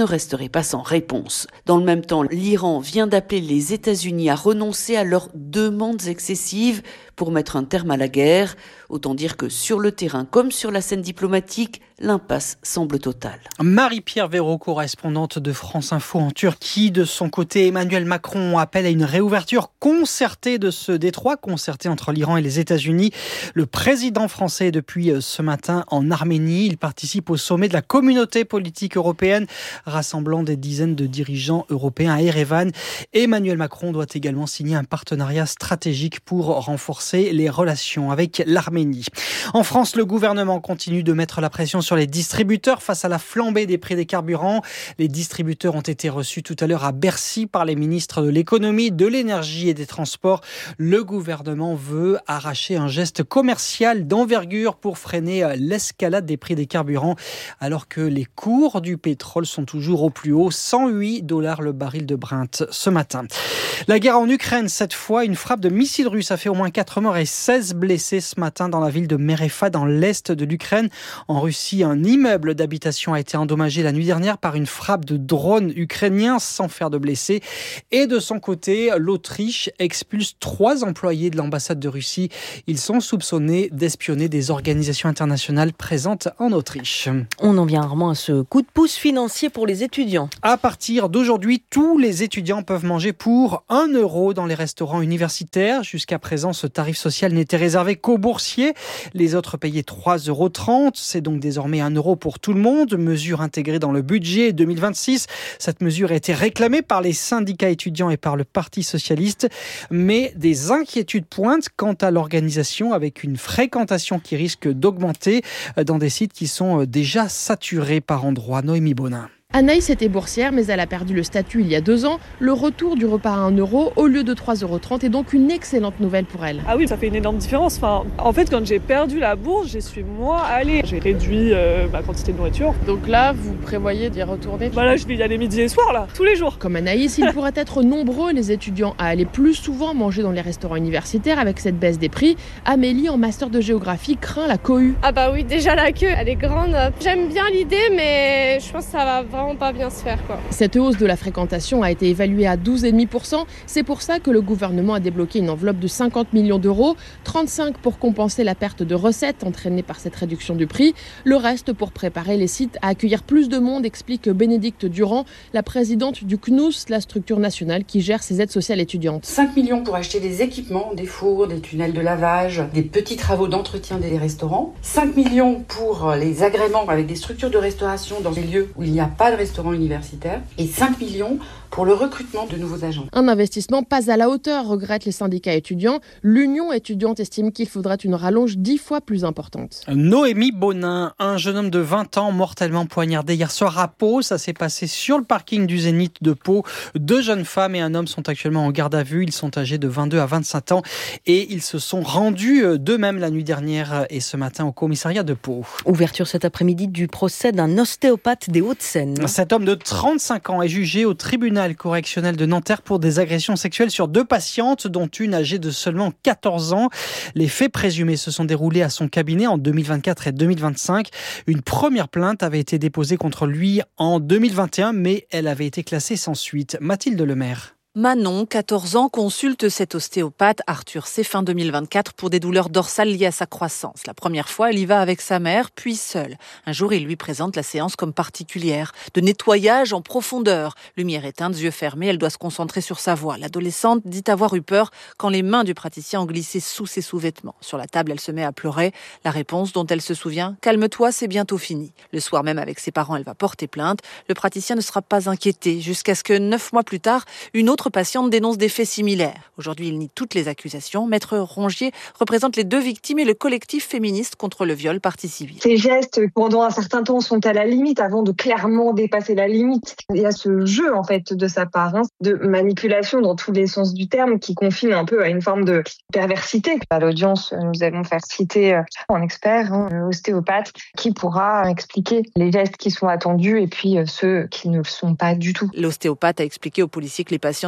ne resterait pas sans réponse. Dans le même temps, l'Iran vient d'appeler les États-Unis à renoncer à leurs demandes excessives pour mettre un terme à la guerre. Autant dire que sur le terrain comme sur la scène diplomatique, l'impasse semble totale. Marie-Pierre Véraud, correspondante de France Info en Turquie. De son côté, Emmanuel Macron appelle à une réouverture concertée de ce détroit, concertée entre l'Iran et les États-Unis. Le président français est depuis ce matin en Arménie. Il participe au sommet de la communauté politique européenne, rassemblant des dizaines de dirigeants européens à Erevan. Emmanuel Macron doit également signer un partenariat stratégique pour renforcer les relations avec l'Arménie. En France, le gouvernement continue de mettre la pression sur les distributeurs face à la flambée des prix des carburants. Les distributeurs ont été reçus tout à l'heure à Bercy par les ministres de l'économie, de l'énergie et des transports. Le gouvernement veut arracher un geste commercial d'envergure pour freiner l'escalade des prix des carburants, alors que les cours du pétrole sont toujours au plus haut, cent huit dollars le baril de Brent ce matin. La guerre en Ukraine, cette fois, une frappe de missiles russes a fait au moins quatre morts et seize blessés ce matin dans la ville de Merefa, dans l'est de l'Ukraine. En Russie, un immeuble d'habitation a été endommagé la nuit dernière par une frappe de drone ukrainien sans faire de blessés. Et de son côté, l'Autriche expulse trois employés de l'ambassade de Russie. Ils sont soupçonnés d'espionner des organisations internationales présentes en Autriche. On en vient rarement à ce coup de pouce financier pour les étudiants. À partir d'aujourd'hui, tous les étudiants peuvent manger pour un euro dans les restaurants universitaires. Jusqu'à présent, ce tarif social n'était réservé qu'aux boursiers. Les autres payaient trois euros trente. C'est donc désormais un euro pour tout le monde. Mesure intégrée dans le budget deux mille vingt-six. Cette mesure a été réclamée par les syndicats étudiants et par le Parti socialiste. Mais des inquiétudes pointent quant à l'organisation, avec une fréquentation qui risque d'augmenter dans des sites qui sont déjà saturés par endroits. Noémie Bonin. Anaïs était boursière, mais elle a perdu le statut il y a deux ans. Le retour du repas à un euro au lieu de trois euros trente est donc une excellente nouvelle pour elle. Ah oui, ça fait une énorme différence. Enfin, en fait, quand j'ai perdu la bourse, j'y suis moi allée. J'ai réduit euh, ma quantité de nourriture. Donc là, vous prévoyez d'y retourner? Bah là, je vais y aller midi et soir, là, tous les jours. Comme Anaïs, il pourrait être nombreux, les étudiants, à aller plus souvent manger dans les restaurants universitaires avec cette baisse des prix. Amélie, en master de géographie, craint la cohue. Ah bah oui, déjà la queue, elle est grande. J'aime bien l'idée, mais je pense que ça va vraiment pas bien se faire, quoi. Cette hausse de la fréquentation a été évaluée à douze virgule cinq pour cent. C'est pour ça que le gouvernement a débloqué une enveloppe de cinquante millions d'euros, trente-cinq pour compenser la perte de recettes entraînée par cette réduction du prix. Le reste pour préparer les sites à accueillir plus de monde, explique Bénédicte Durand, la présidente du C N O U S, la structure nationale qui gère ces aides sociales étudiantes. cinq millions pour acheter des équipements, des fours, des tunnels de lavage, des petits travaux d'entretien des restaurants. cinq millions pour les agréments avec des structures de restauration dans des lieux où il n'y a pas de restaurant universitaire et cinq millions pour le recrutement de nouveaux agents. Un investissement pas à la hauteur, regrettent les syndicats étudiants. L'Union étudiante estime qu'il faudrait une rallonge dix fois plus importante. Noémie Bonin, un jeune homme de vingt ans mortellement poignardé hier soir à Pau. Ça s'est passé sur le parking du Zénith de Pau. Deux jeunes femmes et un homme sont actuellement en garde à vue. Ils sont âgés de vingt-deux à vingt-cinq ans et ils se sont rendus d'eux-mêmes la nuit dernière et ce matin au commissariat de Pau. Ouverture cet après-midi du procès d'un ostéopathe des Hauts-de-Seine. Cet homme de trente-cinq ans est jugé au tribunal correctionnel de Nanterre pour des agressions sexuelles sur deux patientes, dont une âgée de seulement quatorze ans. Les faits présumés se sont déroulés à son cabinet en deux mille vingt-quatre et deux mille vingt-cinq. Une première plainte avait été déposée contre lui en deux mille vingt et un, mais elle avait été classée sans suite. Mathilde Lemaire. Manon, quatorze ans, consulte cet ostéopathe Arthur C. fin deux mille vingt-quatre pour des douleurs dorsales liées à sa croissance. La première fois, elle y va avec sa mère, puis seule. Un jour, il lui présente la séance comme particulière, de nettoyage en profondeur. Lumière éteinte, yeux fermés, elle doit se concentrer sur sa voix. L'adolescente dit avoir eu peur quand les mains du praticien ont glissé sous ses sous-vêtements. Sur la table, elle se met à pleurer. La réponse dont elle se souvient, « Calme-toi, c'est bientôt fini ». Le soir même, avec ses parents, elle va porter plainte. Le praticien ne sera pas inquiété, jusqu'à ce que, neuf mois plus tard, une autre patiente dénonce des faits similaires. Aujourd'hui, il nie toutes les accusations. Maître Rongier représente les deux victimes et le collectif féministe contre le viol partie civile. Ces gestes, pendant un certain temps, sont à la limite avant de clairement dépasser la limite. Il y a ce jeu, en fait, de sa part, hein, de manipulation dans tous les sens du terme qui confine un peu à une forme de perversité. À l'audience, nous allons faire citer un expert, hein, ostéopathe, qui pourra expliquer les gestes qui sont attendus et puis ceux qui ne le sont pas du tout. L'ostéopathe a expliqué aux policiers que les patients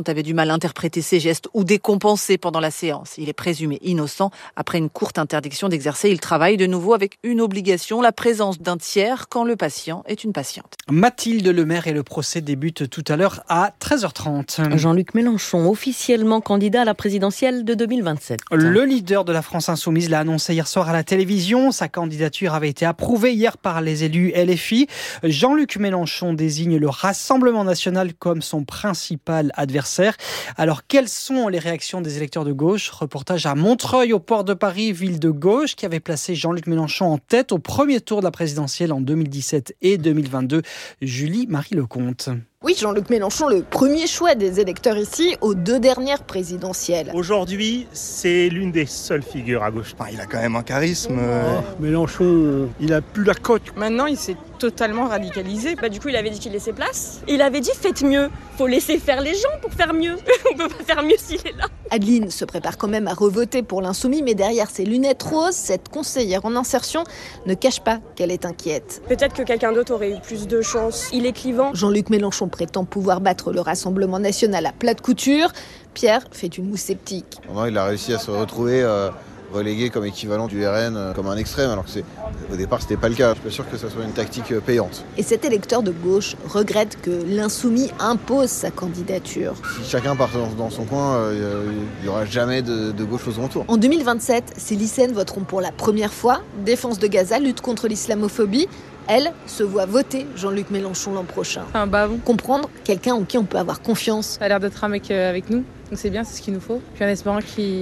l'enceinte avait du mal à interpréter ses gestes ou décompenser pendant la séance. Il est présumé innocent. Après une courte interdiction d'exercer, il travaille de nouveau avec une obligation, la présence d'un tiers quand le patient est une patiente. Mathilde Lemaire et le procès débute tout à l'heure à treize heures trente. Jean-Luc Mélenchon, officiellement candidat à la présidentielle de deux mille vingt-sept. Le leader de la France Insoumise l'a annoncé hier soir à la télévision. Sa candidature avait été approuvée hier par les élus L F I. Jean-Luc Mélenchon désigne le Rassemblement national comme son principal adversaire. Alors, quelles sont les réactions des électeurs de gauche ? Reportage à Montreuil, au port de Paris, ville de gauche, qui avait placé Jean-Luc Mélenchon en tête au premier tour de la présidentielle en deux mille dix-sept et deux mille vingt-deux. Julie Marie Lecomte. Oui, Jean-Luc Mélenchon, le premier choix des électeurs ici aux deux dernières présidentielles. Aujourd'hui, c'est l'une des seules figures à gauche. Il a quand même un charisme. Oh, Mélenchon, il a plus la cote. Maintenant, il s'est totalement radicalisé. Bah, du coup, il avait dit qu'il laissait place. Il avait dit faites mieux. Faut laisser faire les gens pour faire mieux. On peut pas faire mieux s'il est là. Adeline se prépare quand même à revoter pour l'insoumis, mais derrière ses lunettes roses, cette conseillère en insertion ne cache pas qu'elle est inquiète. Peut-être que quelqu'un d'autre aurait eu plus de chance. Il est clivant. Jean-Luc Mélenchon prétend pouvoir battre le Rassemblement national à plat de couture. Pierre fait une moue sceptique. Il a réussi à se retrouver euh, relégué comme équivalent du R N, euh, comme un extrême, alors que c'est, au départ c'était pas le cas. Je suis pas sûr que ça soit une tactique euh, payante. Et cet électeur de gauche regrette que l'insoumis impose sa candidature. Si chacun part dans, dans son coin, il euh, n'y aura jamais de, de gauche aux alentours. En deux mille vingt-sept, ces lycéennes voteront pour la première fois. Défense de Gaza, lutte contre l'islamophobie. Elle se voit voter Jean-Luc Mélenchon l'an prochain. Un bavon. Comprendre quelqu'un en qui on peut avoir confiance. Ça a l'air d'être un mec avec nous, donc c'est bien, c'est ce qu'il nous faut. Puis en espérant qu'il